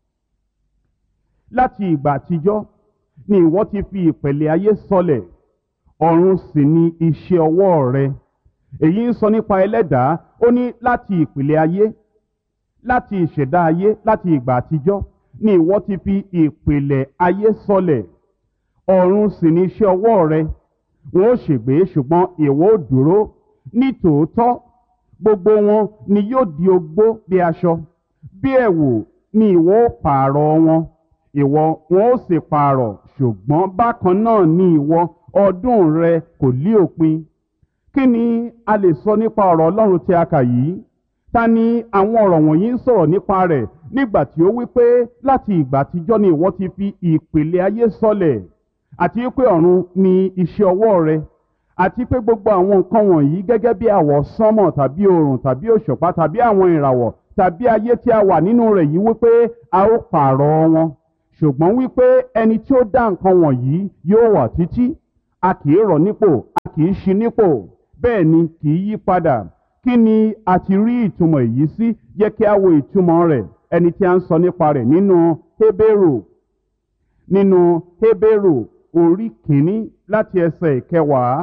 Láti ìgbà àtijọ́ ni ìwọ ti fi ìpẹ̀lẹ̀ ayé sọlẹ̀, ọ̀run sì ni iṣẹ́ ọwọ́ rẹ. Èyí ń sọ nípa ẹlẹ́dàá. Ó ní láti ìpìlẹ̀ ayé, láti ìṣẹ̀dá ayé, láti ìgbà àtijọ́ ni ìwọ ti fi ìpìlẹ̀ ayé sọlẹ̀, ọ̀run sì ni iṣẹ́ ọwọ́ rẹ. Wọn ó ṣègbé ṣùgbọ́n ìwọ ó dúró. Ní tòótọ́ gbogbo wọn ni yóò di ogbó bí aṣọ, bí ẹ̀wù ni ìwọ ó pààrọ̀ wọn. Ìwọ wọn ó sì pààrọ̀, ṣùgbọ́n bákan náà ni ìwọ, ọdún rẹ kò lí òpin. Kí ni a lè sọ nípa ọ̀rọ̀ Ọlọ́run tí a kà yìí? Ta ni àwọn ọ̀rọ̀ wọ̀nyí ń sọ̀rọ̀ nípa rẹ̀ nígbà tí ó wí pé láti ìgbà àtijọ́ ni ìwọ ti fi ìpìlẹ̀ ayé sọlẹ̀, àti pé ọ̀run ni iṣẹ́ ọwọ́ rẹ, àti pé gbogbo àwọn nǹkan wọ̀nyí gẹ́gẹ́ bí àwọ̀ sánmọ̀ tàbí oòrùn tàbí òṣùpá tàbí àwọn ìràwọ̀ tàbí ayé tí a wà nínú rẹ̀ yìí wípé a ó pààrọ̀ wọn, ṣùgbọ́n wípé ẹni tí ó dá nǹkan wọ̀nyí yóò wà títí. A kì í rọ̀ nípò, a kì í ṣi nípò, bẹ́ẹ̀ ni kì í yí padà. Kí ni a ti rí ìtumọ̀ èyí sí? Jẹ́ kí a wo ìtumọ̀ rẹ̀, ẹni tí a ń sọ nípa rẹ̀ nínú Hébérù nínú Hébérù orí kìíní láti ẹsẹ̀ ìkẹwàá.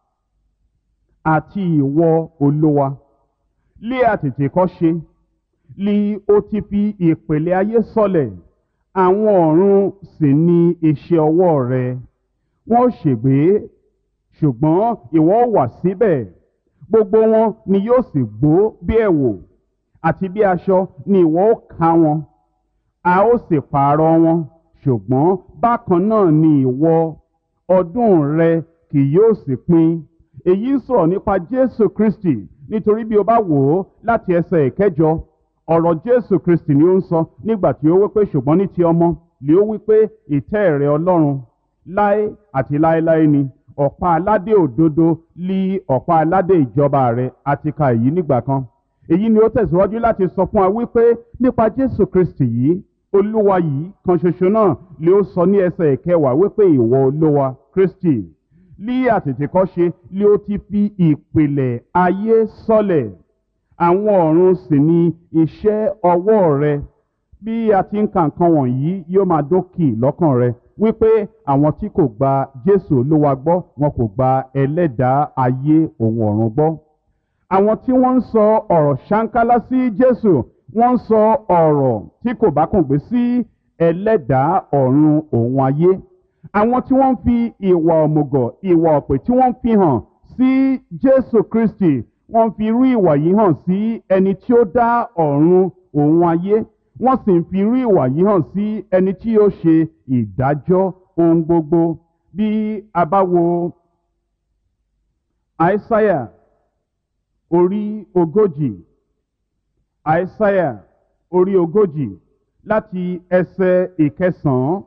Àti ìwọ Olúwa, lé àtètèkọ́ṣe li ó ti fi ìpìlẹ̀ ayé sọlẹ̀, àwọn ọ̀run sì ni iṣẹ́ ọwọ́ rẹ. Wọ́n ṣègbé, ṣùgbọ́n ìwọ wà síbẹ̀, gbogbo wọn ni yóò sì gbó bí ẹ̀wù, àti bí aṣọ ni ìwọ ó ká wọn, a ó sì pààrọ̀ wọn, ṣùgbọ́n bákan náà ni ìwọ, ọdún rẹ kì yóò sì pin. Èyí ń sọ̀rọ̀ nípa Jésù Kristi, nítorí bí o bá wò ó láti ẹsẹ̀ ìkẹjọ, ọ̀rọ̀ Jésù Kristi ni ó ń sọ nígbà tí ó wí pé ṣùgbọ́n ní ti ọmọ lè ó wí pé ìtẹ́ rẹ Ọlọ́run láé àti láéláé ni, ọ̀pá aládé òdodo lí ọ̀pá aládé ìjọba rẹ. Àti ka èyí nígbà kan. Èyí ni ó tẹ̀síwájú láti sọ fún wa wípé nípa Jésù Kristi yìí, Olúwa yìí kan ṣoṣo náà lè ó sọ ní ẹsẹ̀ ìkẹwàá wípé ìwọ Olúwa Kristi lí àtètèkọ́ṣe lé ó ti fi ìpìlẹ̀ ayé sọlẹ̀, àwọn ọ̀run sì ni iṣẹ́ ọwọ́ rẹ. Bí a ti ń ka nǹkan wọ̀nyí yóò máa dókì lọ́kàn rẹ wípé àwọn tí kò gba Jésù Olúwa gbọ́, wọn kò gba ẹlẹ́dàá ayé òun ọ̀run gbọ́. Àwọn tí wọ́n ń sọ ọ̀rọ̀ ṣáńkálá sí Jésù, wọ́n ń sọ ọ̀rọ̀ tí kò bá kùn gbé sí ẹlẹ́dàá ọ̀run òun ayé. Àwọn tí wọ́n ń fi ìwà òmùgọ̀, ìwà ọ̀pẹ̀ tí wọ́n ń fi hàn sí Jésù Kristi, wọ́n fi irú ìwà yìí hàn sí ẹni tí ó dá ọ̀run òun ayé. Wọ́n sì ń fi irú ìwà yìí hàn sí ẹni tí yóò ṣe ìdájọ́ ohun gbogbo. Bí a bá wo Àìsáyà orí ogójì, Àìsáyà orí ogójì láti ẹsẹ̀ ìkẹsàn-án.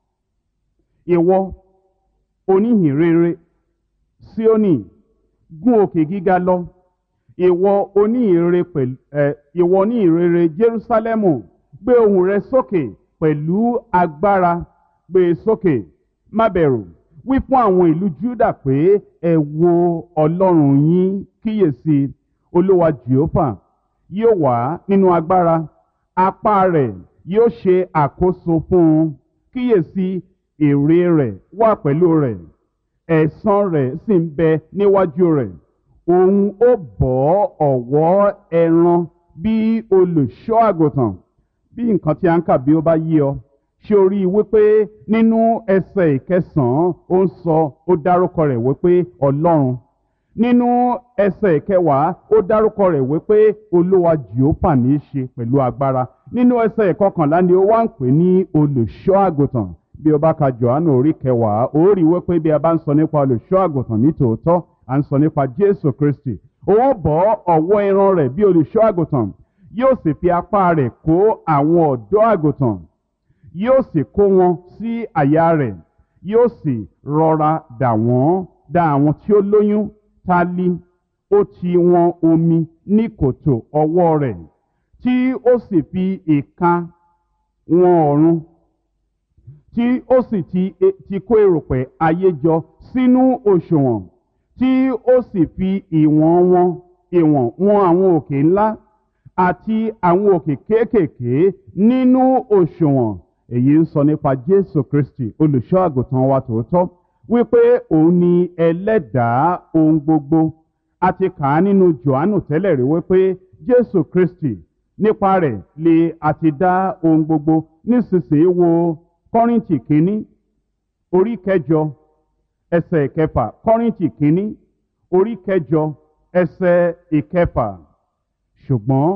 Ìwọ oníhìnrere Síónì, gún òkè gíga lọ, ìwọ oníhìnrere pẹ̀lú ẹ ìwọ oníhìnrere Jerúsálẹ́mù, gbé ohùn rẹ sókè pẹ̀lú agbára, gbé e sókè, má bẹ̀rù. Wí fún àwọn ìlú Júdà pé ẹ wo Ọlọ́run yín, kíyèsí Olúwa Jèhófà yóò wá nínú agbára, apá rẹ̀ yóò ṣe àkóso fún un. Kíyèsí èrè rẹ̀ wà pẹ̀lú rẹ̀, ẹ̀san rẹ̀ sì ń bẹ níwájú rẹ̀. Òun ó bọ́ ọ̀wọ́ ẹran bí olùṣọ́ àgùntàn. Bí nǹkan tí a ń kà bí ó bá yé ọ, ṣé o rí i wípé nínú ẹsẹ̀ ìkẹsàn-án ó ń sọ, ó dárúkọ rẹ̀ wípé Ọlọ́run. Nínú ẹsẹ̀ ìkẹwàá ó dárúkọ rẹ̀ wípé Olúwa Jèhófà ní í ṣe pẹ̀lú agbára. Nínú ẹsẹ̀ ìkọkànlá ni ó wá ń pè ní olùṣọ́ àgùntàn. Bí o bá ka Jòhánù orí kẹwàá, ó rí wípé bí a bá ń sọ nípa olùṣọ́ àgùntàn ní tòótọ́, à ń sọ nípa Jésù Kristi. Ó bọ́ ọ̀wọ́ ẹran rẹ̀ bí olùṣọ́ àgùntàn, yóò sì fi apá rẹ̀ kó àwọn ọ̀dọ́ àgùntàn, yóò sì kó wọn sí àyà rẹ̀, yóò sì rọra dà wọ́n dà àwọn tí ó lóyún tálí. Ó ti wọn omi ní kòtò ọwọ́ rẹ̀, tí ó sì fi ìka wọn ọ̀run, tí ó sì ti, ti kó erùpẹ̀ ayé jọ sínú òṣùwọ̀n, tí ó sì fi ìwọ̀n wọn ìwọ̀n wọn àwọn òkè ńlá àti àwọn òkè kéékèèké nínú òṣùwọ̀n. Èyí ń sọ nípa Jésù Kristi, olùṣọ́ àgùntàn wa tòótọ́, wípé òun ni ẹlẹ́dàá ohun gbogbo. A ti kà á nínú Jòhánù tẹ́lẹ̀ rí wípé Jésù Kristi, nípa rẹ̀ lè àti dá ohun gbogbo. Nísinsìnyí wo Kọ́ríńtì kínní orí kẹjọ ẹsẹ̀ ìkẹfà. Kọ́ríńtì kínní orí kẹjọ ẹsẹ̀ ìkẹfà. Ṣùgbọ́n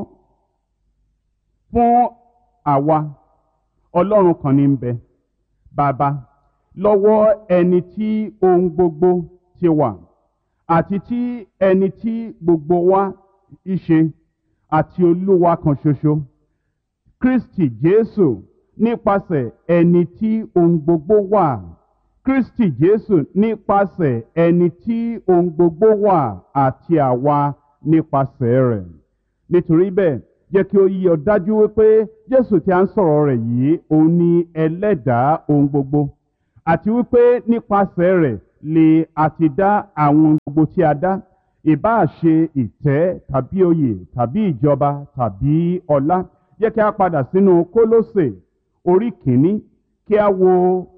fún àwa Ọlọ́run kan ní ń bẹ, Bàbá, lọ́wọ́ ẹni tí ohun gbogbo ti wà, àti tí ẹni tí gbogbo wa í ṣe, àti Olúwa kan ṣoṣo, Kristi Jésù, nípasẹ̀ ẹni tí ohun gbogbo wà. Kristi Jésù nípasẹ̀ ẹni tí ohun gbogbo wà, àti àwa nípasẹ̀ rẹ̀. Nítorí bẹ́ẹ̀, jẹ́ kí ó yí ọ dájú wípé Jésù tí a ń sọ̀rọ̀ rẹ̀ yìí òun ni ẹlẹ́dàá ohun gbogbo, àti wípé nípasẹ̀ rẹ̀ lè àti dá àwọn gbogbo tí a dá, ìbáà ṣe ìtẹ́ tàbí oyè tàbí ìjọba tàbí ọlá. Jẹ́ kí a padà sínú Kólósè orí kìíní kí a wo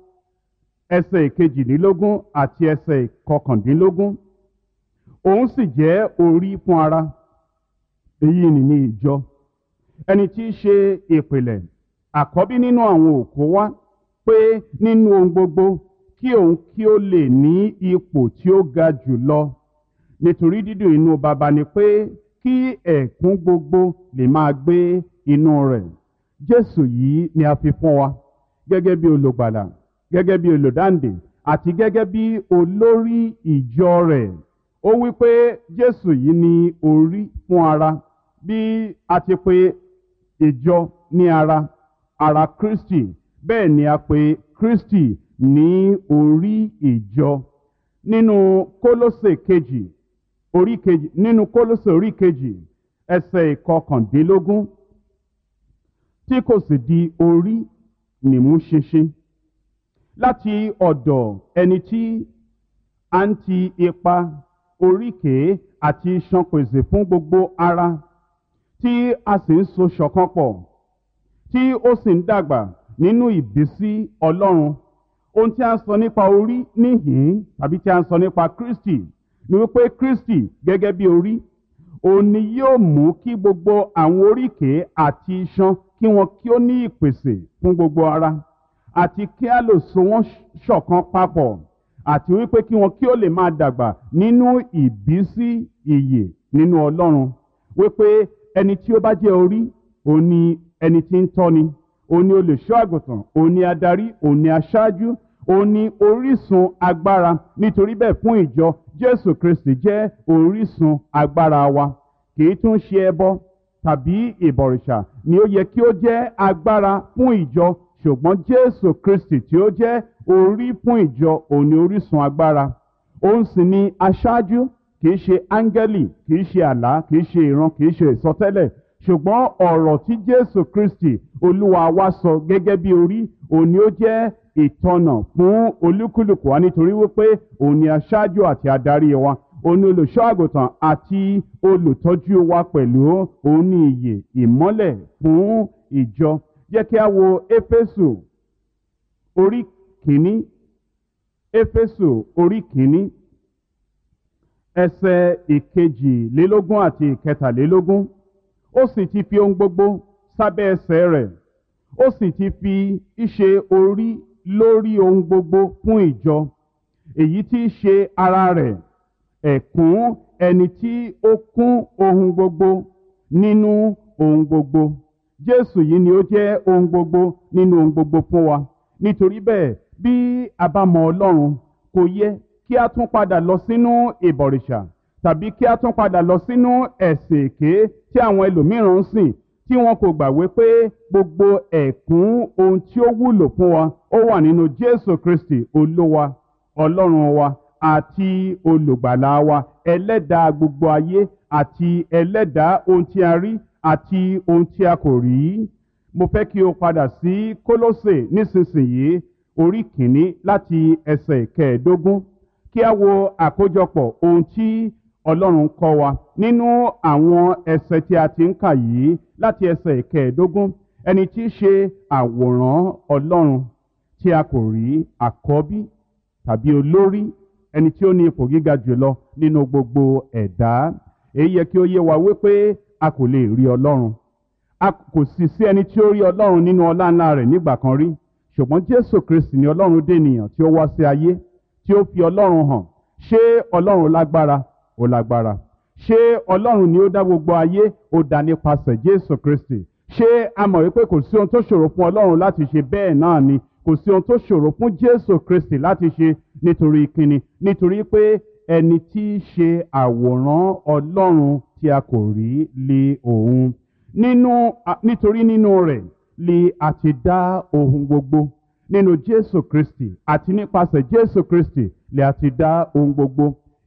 ẹsẹ̀ ìkejìdínlógún àti ẹsẹ̀ ìkọkàndínlógún. Òun sì jẹ́ orí fún ara, èyí ni ní ìjọ, ẹni tí í ṣe ìpìlẹ̀ àkọ́bí nínú àwọn òkú wá, pé nínú ohun gbogbo kí òun kí ó lè ní ipò tí ó ga jù lọ. Nítorí dídùn inú baba ni pé kí ẹ̀kún gbogbo lè máa gbé inú rẹ̀. Jésù yìí ni a fi fún wa gẹ́gẹ́ bí olùgbàlà, gẹ́gẹ́ bí olùdáǹdè àti gẹ́gẹ́ bí olórí ìjọ rẹ̀. Ó wí pé Jésù yìí ni orí fún ara, bí a ti pè ìjọ ní ara, ara Kristi, bẹ́ẹ̀ ni a pè Kristi ní orí ìjọ. Nínú Kólósè kejì orí kejì nínú Kólósè orí kejì ẹsẹ̀ ìkọkàndínlógún, tí kò sì di orí nìmú ṣinṣin láti ọ̀dọ̀ ẹni tí a ń ti ipa oríkèé àti iṣan pèsè fún gbogbo ara, tí a sì ń so ṣọ̀kan pọ̀, tí ó sì ń dàgbà nínú ìbísí Ọlọ́run. Ohun tí a ń sọ nípa orí níhìn tàbí tí a ń sọ nípa Kristi ni wípé Kristi gẹ́gẹ́ bí orí, òun ni yóò mú kí gbogbo àwọn oríkèé àti iṣan kí wọn kí ó ní ìpèsè fún gbogbo ara, àti kí a lè so wọ́n ṣọ̀kan papọ̀, àti wípé kí wọn kí ó lè máa dàgbà nínú ìbísí ìyè nínú Ọlọ́run. Wípé ẹni tí ó bá jẹ́ orí, òun ni ẹni tí ń tọ́ni, òun ni olùṣọ́ àgùntàn, òun ni adarí, òun ni aṣáájú, òun ni orísun agbára. Nítorí bẹ́ẹ̀ fún ìjọ, Jésù Kristi jẹ́ orísun agbára wa. Kì í tún ṣe ẹbọ tàbí ìbọ̀rìṣà ni ó yẹ kí ó jẹ́ agbára fún ìjọ, ṣùgbọ́n Jésù Kristi tí ó jẹ́ orí fún ìjọ, òun ni orísun agbára. Òun sì ni aṣáájú, kì í ṣe áńgẹ́lì, kì í ṣe àlá, kì í ṣe ìran, kì í ṣe ìsọtẹ́lẹ̀, ṣùgbọ́n ọ̀rọ̀ tí Jésù Kristi Olúwa wa sọ gẹ́gẹ́ bí orí, òun ni ó jẹ́ ìtọ́nà fún olúkúlùkù wa, nítorí wípé òun ni aṣáájú àti adarí wa, òun ni olùṣọ́ àgùntàn àti olùtọ́jú wa pẹ̀lú, òun ni ìyè ìmọ́lẹ̀ fún ìjọ. Jẹ́ kí a wo Éfésù orí kìíní, Éfésù orí kìíní ẹsẹ̀ ìkejìlélógún àti ìkẹtàlélógún. Ó sì ti fi ohun gbogbo sábẹ́ ẹsẹ̀ rẹ̀, ó sì ti fi ìṣe orí lórí ohun gbogbo fún ìjọ, èyí tí í ṣe ara rẹ̀, ẹ̀kún ẹni tí ó kún ohun gbogbo nínú ohun gbogbo. Jésù yìí ni ó jẹ́ ohun gbogbo nínú ohun gbogbo fún wa. Nítorí bẹ́ẹ̀, bí a bá mọ Ọlọ́run, kò yẹ kí a tún padà lọ sínú ìbọ̀rìṣà, tàbí kí a tún padà lọ sínú ẹ̀sìn èké tí àwọn ẹlòmíràn ń sìn, tí wọn kò gbàgbé pé gbogbo ẹ̀kún ohun tí ó wúlò fún wa ó wà nínú Jésù Kristi Olúwa, Ọlọ́run wa àti olùgbàlà wa, ẹlẹ́dàá gbogbo ayé àti ẹlẹ́dàá ohun tí a rí àti ohun tí a kò rí. Mo fẹ́ kí o padà sí Kólósè nísinsìnyí orí kìíní láti ẹsẹ̀ ìkẹẹ̀ẹ́dógún, kí a wo àkójọpọ̀ ohun tí Ọlọ́run kọ́ wa nínú àwọn ẹsẹ̀ tí a ti ń kà yìí láti ẹsẹ̀ ìkẹẹ̀ẹ́dógún. Ẹni tí í ṣe àwòrán Ọlọ́run tí a kò rí, àkọ́bí tàbí olórí, ẹni tí ó ní ipò gíga jùlọ nínú gbogbo ẹ̀dá. Èyí yẹ kí ó yé wa wípé a kò lè rí Ọlọ́run. A kò sì sí ẹni tí ó rí Ọlọ́run nínú ọlá ńlá rẹ̀ nígbà kan rí. Ṣùgbọ́n Jésù Kristi ni Ọlọ́run dé ènìyàn tí ó wá sí ayé, tí ó fi Ọlọ́run hàn. Ṣé Ọlọ́run lágbára? Ó lágbára. Ṣé Ọlọ́run ni ó dá gbogbo ayé? Ó dá nípasẹ̀ Jésù Kristi. Ṣé a mọ̀ wípé kò sí ohun tó ṣòro fún Ọlọ́run láti ṣe? Bẹ́ẹ̀ náà ni kò sí ohun tó ṣòro fún Jésù Kristi láti ṣe. Nítorí kíni? Nítorí pé ẹni tí í ṣe àwòrán Ọlọ́run tí a kò rí lé òun. Nínú nítorí nínú rẹ̀ lè a ti dá ohun gbogbo. Nínú Jésù Kristi àti nípasẹ̀ Jésù Kristi lè a ti dá ohun gbogbo.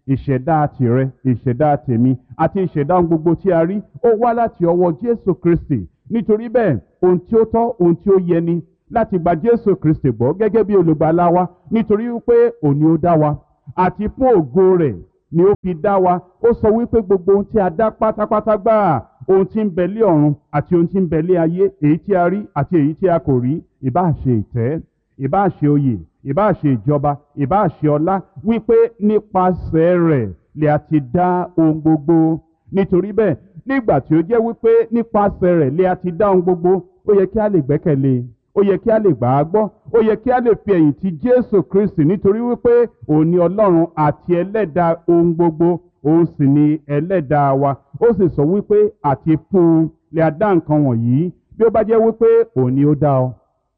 ìṣẹ̀dá tìrẹ ìṣẹ̀dá tèmi àti ìṣẹ̀dá ohun gbogbo tí a rí ó wá láti ọwọ́ Jésù Kristi. Nítorí bẹ́ẹ̀ ohun tí ó tọ́ ohun tí ó yẹ ni láti gba Jésù Kristi gbọ́ gẹ́gẹ́ bí olùgbàlà wa, nítorí wípé òun ni ó dá wa àti fún ògo rẹ̀ ni ó fi dá wa. Ó sọ wípé gbogbo ohun tí a dá pátápátá gbáà, ohun tí ń bẹ lé ọ̀run àti ohun tí ń bẹ lé ayé, èyí tí a rí àti èyí tí a kò rí, ìbáà ṣe ìtẹ́, ìbáà ṣe oyè, ìbáà ṣe ìjọba, ìbáà ṣe ọlá, wípé nípasẹ̀ rẹ̀ lè a ti dá ohun gbogbo. Nítorí bẹ́ẹ̀ nígbà tí ó jẹ́ wípé nípasẹ̀ rẹ̀ lè a ti dá ohun gbogbo, ó yẹ kí a lè gbẹ́kẹ̀lé, ó yẹ kí a lè gbà á gbọ́, ó yẹ kí a lè fi ẹ̀yìn tì Jésù Kristi, nítorí wípé òun ni Ọlọ́run àti ẹlẹ́dàá ohun gbogbo, òun sì ni ẹlẹ́dàá wa. Ó sì sọ wípé àti fún un lè a dá nǹkan wọ̀nyí, bí ó bá jẹ́ wípé òun ni ó dá ọ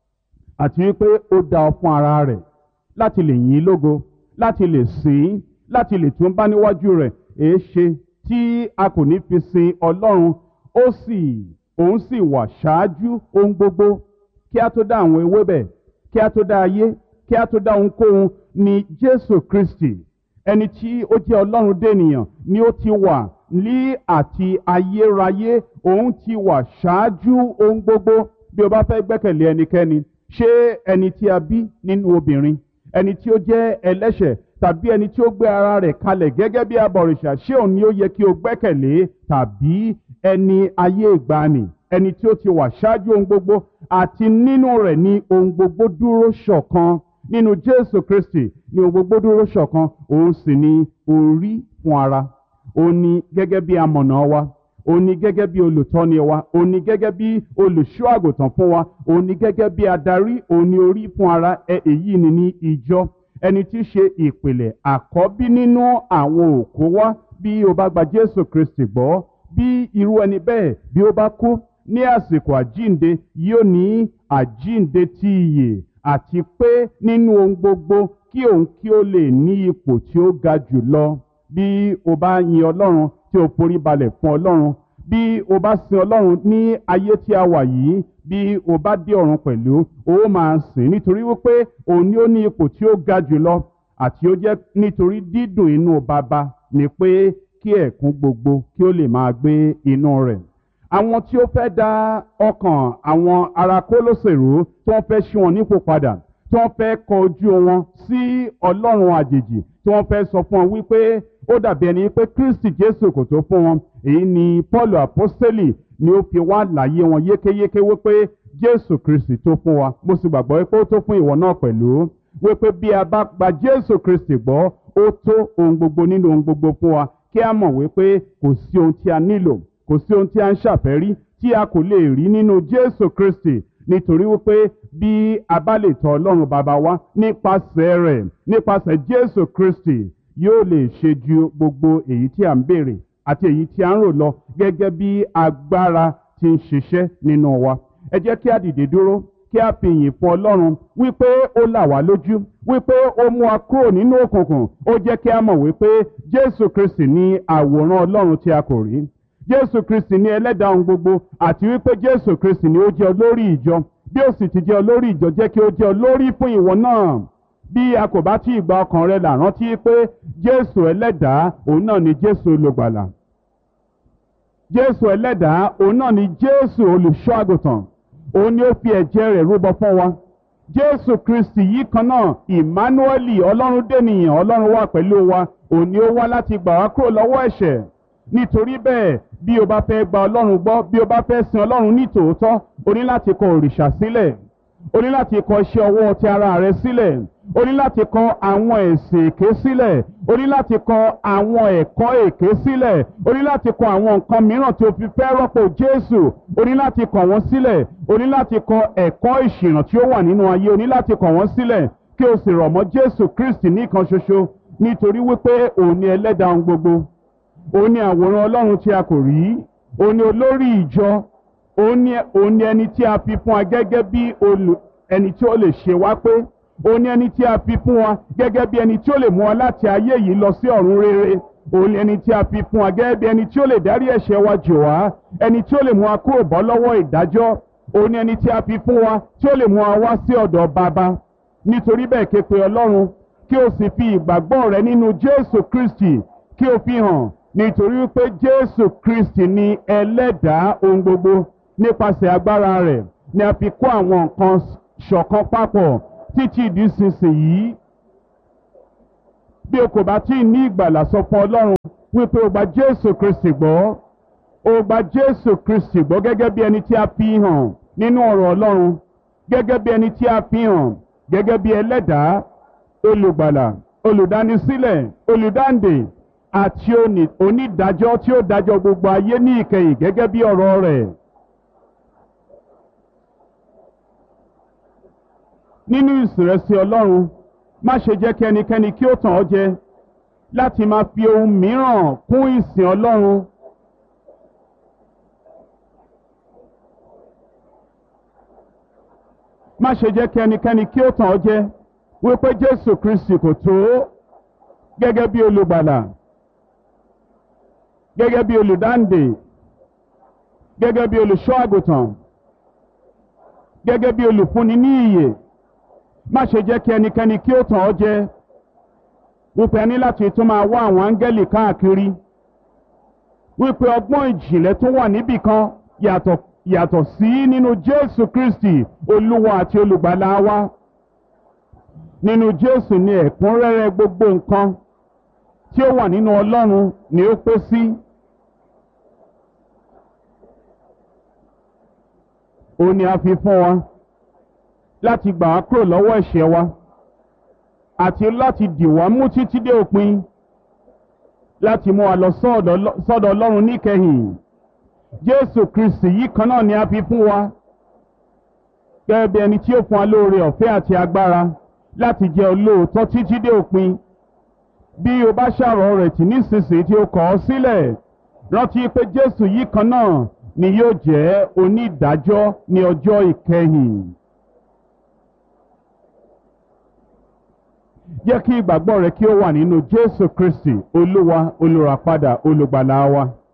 àti wípé ó dá ọ fún ara rẹ̀ láti lè yìn ín lógo, láti lè sìn ín, láti lè tún bá níwájú rẹ̀, èé ṣe tí a kò ní fi sin Ọlọ́run. Ó sì òun sì wà ṣáájú ohun gbogbo. Kí a tó dá àwọn ewébẹ̀, kí a tó dá ayé, kí a tó dá ohunkóhun, ni Jésù Kristi ẹni tí ó jẹ́ Ọlọ́run dènìyàn ni ó ti wà ní àti ayérayé. Òun ti wà ṣáájú ohun gbogbo. Bí o bá fẹ́ gbẹ́kẹ̀lé ẹnikẹ́ni, ṣé ẹni tí a bí nínú obìnrin, ẹni tí ó jẹ́ ẹlẹ́ṣẹ̀, tàbí ẹni tí ó gbé ara rẹ̀ kalẹ̀ gẹ́gẹ́ bí abọ̀rìṣà, ṣé òun ni ó yẹ kí o gbẹ́kẹ̀lé, tàbí ẹni ayé ìgbàanì, ẹni tí ó ti wà ṣáájú ohun gbogbo, àti nínú rẹ̀ ni ohun gbogbo dúró ṣọ̀kan. Nínú Jésù Kristi ni ohun gbogbo dúró ṣọ̀kan. Òun sì ni orí fún ara. Òun ni gẹ́gẹ́ bí amọ̀nà wa, òun ni gẹ́gẹ́ bí olùtọ́ni wa, òun ni gẹ́gẹ́ bí olùṣọ́ àgùntàn fún wa, òun ni gẹ́gẹ́ bí adarí, òun ni orí fún ara. Èyí ni ní ìjọ, ẹni tí í ṣe ìpìlẹ̀ àkọ́bí nínú àwọn òkú wá. Bí o bá gba Jésù Kristi gbọ́, bí irú ẹni bẹ́ẹ̀ bí ó bá kú ní àsìkò àjínde, yóò ní àjínde ti ìyè, àti pé nínú ohun gbogbo kí òun kí ó lè ní ipò tí ó ga jù lọ. Bí o bá yin Ọlọ́run tí o forí balẹ̀ fún Ọlọ́run, bí o bá sin Ọlọ́run ní ayé tí a wà yìí, bí o bá dé ọ̀run pẹ̀lú, o máa sìn, nítorí wípé òun ni ó ní ipò tí ó ga jù lọ, àti ó jẹ́ nítorí dídùn inú Baba ni pé kí ẹ̀kún gbogbo kí ó lè máa gbé inú rẹ̀. Àwọn tí ó fẹ́ dá ọkàn àwọn ará Kólósè rú, tí wọ́n fẹ́ ṣí wọn nípò padà, tí wọ́n fẹ́ kọ ojú wọn sí Ọlọ́run àjèjì, tí wọ́n fẹ́ sọ fún wọn wípé ó dàbí ẹni pé Kristi Jésù kò tó fún wọn. Èyí ni Pọ́ọ̀lù àpọ́sítélì ni ó fi wá láyé wọn yékéyéké wípé Jésù Kristi tó fún wa. Mo sì gbàgbọ́ pé ó tó fún ìwọ náà pẹ̀lú, wípé bí a bá gba Jésù Kristi gbọ́, ó tó ohun gbogbo nínú ohun gbogbo fún wa. Kí a mọ̀ wípé kò sí ohun tí a nílò, kò sí ohun tí a ń ṣàfẹ́rí tí a kò lè rí nínú Jésù Kristi, nítorí wípé bí a bá lè tọ̀ Ọlọ́run Baba wa nípasẹ̀ rẹ̀, nípasẹ̀ Jésù Kristi, yóò lè ṣe ju gbogbo èyí tí a ń béèrè àti èyí tí a ń rò lọ, gẹ́gẹ́ bí agbára tí ń ṣiṣẹ́ nínú wa. Ẹ jẹ́ kí a dìde dúró, kí a fi ìyìn fún Ọlọ́run wípé ó là wá lójú, wípé ó mú wa kúrò nínú òkùnkùn. Ó jẹ́ kí a mọ̀ wípé Jésù Kristi ni àwòrán Ọlọ́run tí a kò rí. Jésù Kristi ni ẹlẹ́dàá ohun gbogbo, àti wípé Jésù Kristi ni ó jẹ́ olórí ìjọ. Bí ó sì ti jẹ́ olórí ìjọ, jẹ́ kí ó jẹ́ olórí fún ìwọ náà. Bí a kò bá tí ì gba ọkàn rẹ là, rántí pé Jésù ẹlẹ́dàá òun náà ni Jésù olùgbàlà. Jésù ẹlẹ́dàá òun náà ni Jésù olùṣọ́ àgùntàn. Òun ni ó fi ẹ̀jẹ̀ rẹ̀ rúbọ fún wa. Jésù Kristi yìí kan náà, Ìmánúẹ́lì, Ọlọ́run dènìyàn, Ọlọ́run wà pẹ̀lú wa. Òun ni ó wá láti gbà wá kúrò lọ́wọ́ ẹ̀ṣẹ̀. Nítorí bẹ́ẹ̀, bí o bá fẹ́ gba Ọlọ́run gbọ́, bí o bá fẹ́ sin Ọlọ́run ní tòótọ́, o ní láti kọ òrìṣà sílẹ̀. O ní láti kọ iṣẹ́ ọwọ́ ti ara rẹ sílẹ̀. O ní láti kọ àwọn ẹ̀sìn èké sílẹ̀. O ní láti kọ àwọn ẹ̀kọ́ èké sílẹ̀. O ní láti kọ àwọn nǹkan mìíràn tí o fi fẹ́ rọ́pò Jésù. O ní láti kọ wọ́n sílẹ̀. O ní láti kọ ẹ̀kọ́ ìṣìnà tí ó wà nínú ayé. O ní láti kọ wọ́n sílẹ̀ kí o sì rọ̀ mọ́ Jésù Kristi nìkan ṣoṣo. Nítorí wípé òun ni ẹlẹ́dàá ohun gbogbo. Òun ni àwòrán Ọlọ́run tí a kò rí. Òun ni olórí ìjọ. Òun ni, òun ni ẹni tí a fi fún wa gẹ́gẹ́ bí olù, ẹni tí ó lè ṣe wá pé. Òun ni ẹni tí a fi fún wa gẹ́gẹ́ bí ẹni tí ó lè mú wa láti ayé yìí lọ sí ọ̀run rere. Òun ni ẹni tí a fi fún wa gẹ́gẹ́ bí ẹni tí ó lè dárí ẹ̀ṣẹ̀ wa jì wá. Ẹni tí ó lè mú wa kúrò bọ́ lọ́wọ́ ìdájọ́. Òun ni ẹni tí a fi fún wa tí ó lè mú wa wá sí ọ̀dọ̀ Baba. Nítorí bẹ́ẹ̀ ké pe Ọlọ́run, kí o sì fi ìgbàgbọ́ rẹ nínú Jésù Kristi kí o fi hàn, nítorí pé Jésù Kristi ni ẹlẹ́dàá ohun gbogbo. Nípasẹ̀ agbára rẹ̀ ni a fi kó àwọn nǹkan ṣọ̀kan papọ̀ títí di ìsinsìnyí. Bí o kò bá tí ì ní ìgbàlà, sọ fún Ọlọ́run wípé o gba Jésù Kristi gbọ́. O gba Jésù Kristi gbọ́ gẹ́gẹ́ bí ẹni tí a fi hàn nínú ọ̀rọ̀ Ọlọ́run, gẹ́gẹ́ bí ẹni tí a fi hàn gẹ́gẹ́ bí ẹlẹ́dàá, olùgbàlà, olùdánisílẹ̀, olùdáǹdè àti onídàájọ́ tí ó dájọ́ gbogbo ayé ní ìkẹyìn gẹ́gẹ́ bí ọ̀rọ̀ rẹ̀. Nínú ìsìnrẹsì Ọlọ́run, má ṣe jẹ́ kí ẹnikẹ́ni kí ó tàn ọ́ jẹ láti máa fi ohun mìíràn kún ìsìn Ọlọ́run. Má ṣe jẹ́ kí ẹnikẹ́ni kí ó tàn ọ́ jẹ wípé Jésù Kristi kò tó gẹ́gẹ́ bí olùgbàlà, gẹ́gẹ́ bí olùdáǹdè, gẹ́gẹ́ bí olùṣọ́ àgùntàn, gẹ́gẹ́ bí olùfúnni ní ìyè. Má ṣe jẹ́ kí ẹnikẹ́ni kí ó tàn ọ́ jẹ wípé ẹni láti tún máa wá àwọn áńgẹ́lì káàkiri, wípé ọgbọ́n ìjìnlẹ̀ tó wà níbì kan yàtọ̀ yàtọ̀ sí nínú Jésù Kristi Olúwa àti olùgbàlà wa. Nínú Jésù ni ẹ̀kúnrẹ́rẹ́ gbogbo nǹkan tí ó wà nínú Ọlọ́run ni ó pé sí. Ó ní a fi fún wa láti gbà wá kúrò lọ́wọ́ ẹ̀ṣẹ̀ wa àti láti dì wá mú títí dé òpin, láti mú wa lọ sọ́dọ̀ Ọlọ́run níkẹyìn. Jésù Kristi yìí kan náà ni a fi fún wa gẹ́gẹ́ bí ẹni tí ó fún wa lóore ọ̀fẹ́ àti agbára láti jẹ́ olóòótọ́ títí dé òpin. Bí o bá ṣàrọ̀ rẹ̀ tì nísinsìnyí tí o kọ̀ ọ́ sílẹ̀, rántí pé Jésù yìí kan náà ni yóò jẹ́ onídàájọ́ ní ọjọ́ ìkẹyìn. Jẹ́ kí ìgbàgbọ́ rẹ kí ó wà nínú Jésù Kristi, Olúwa, olùràpadà, olùgbàlà wa.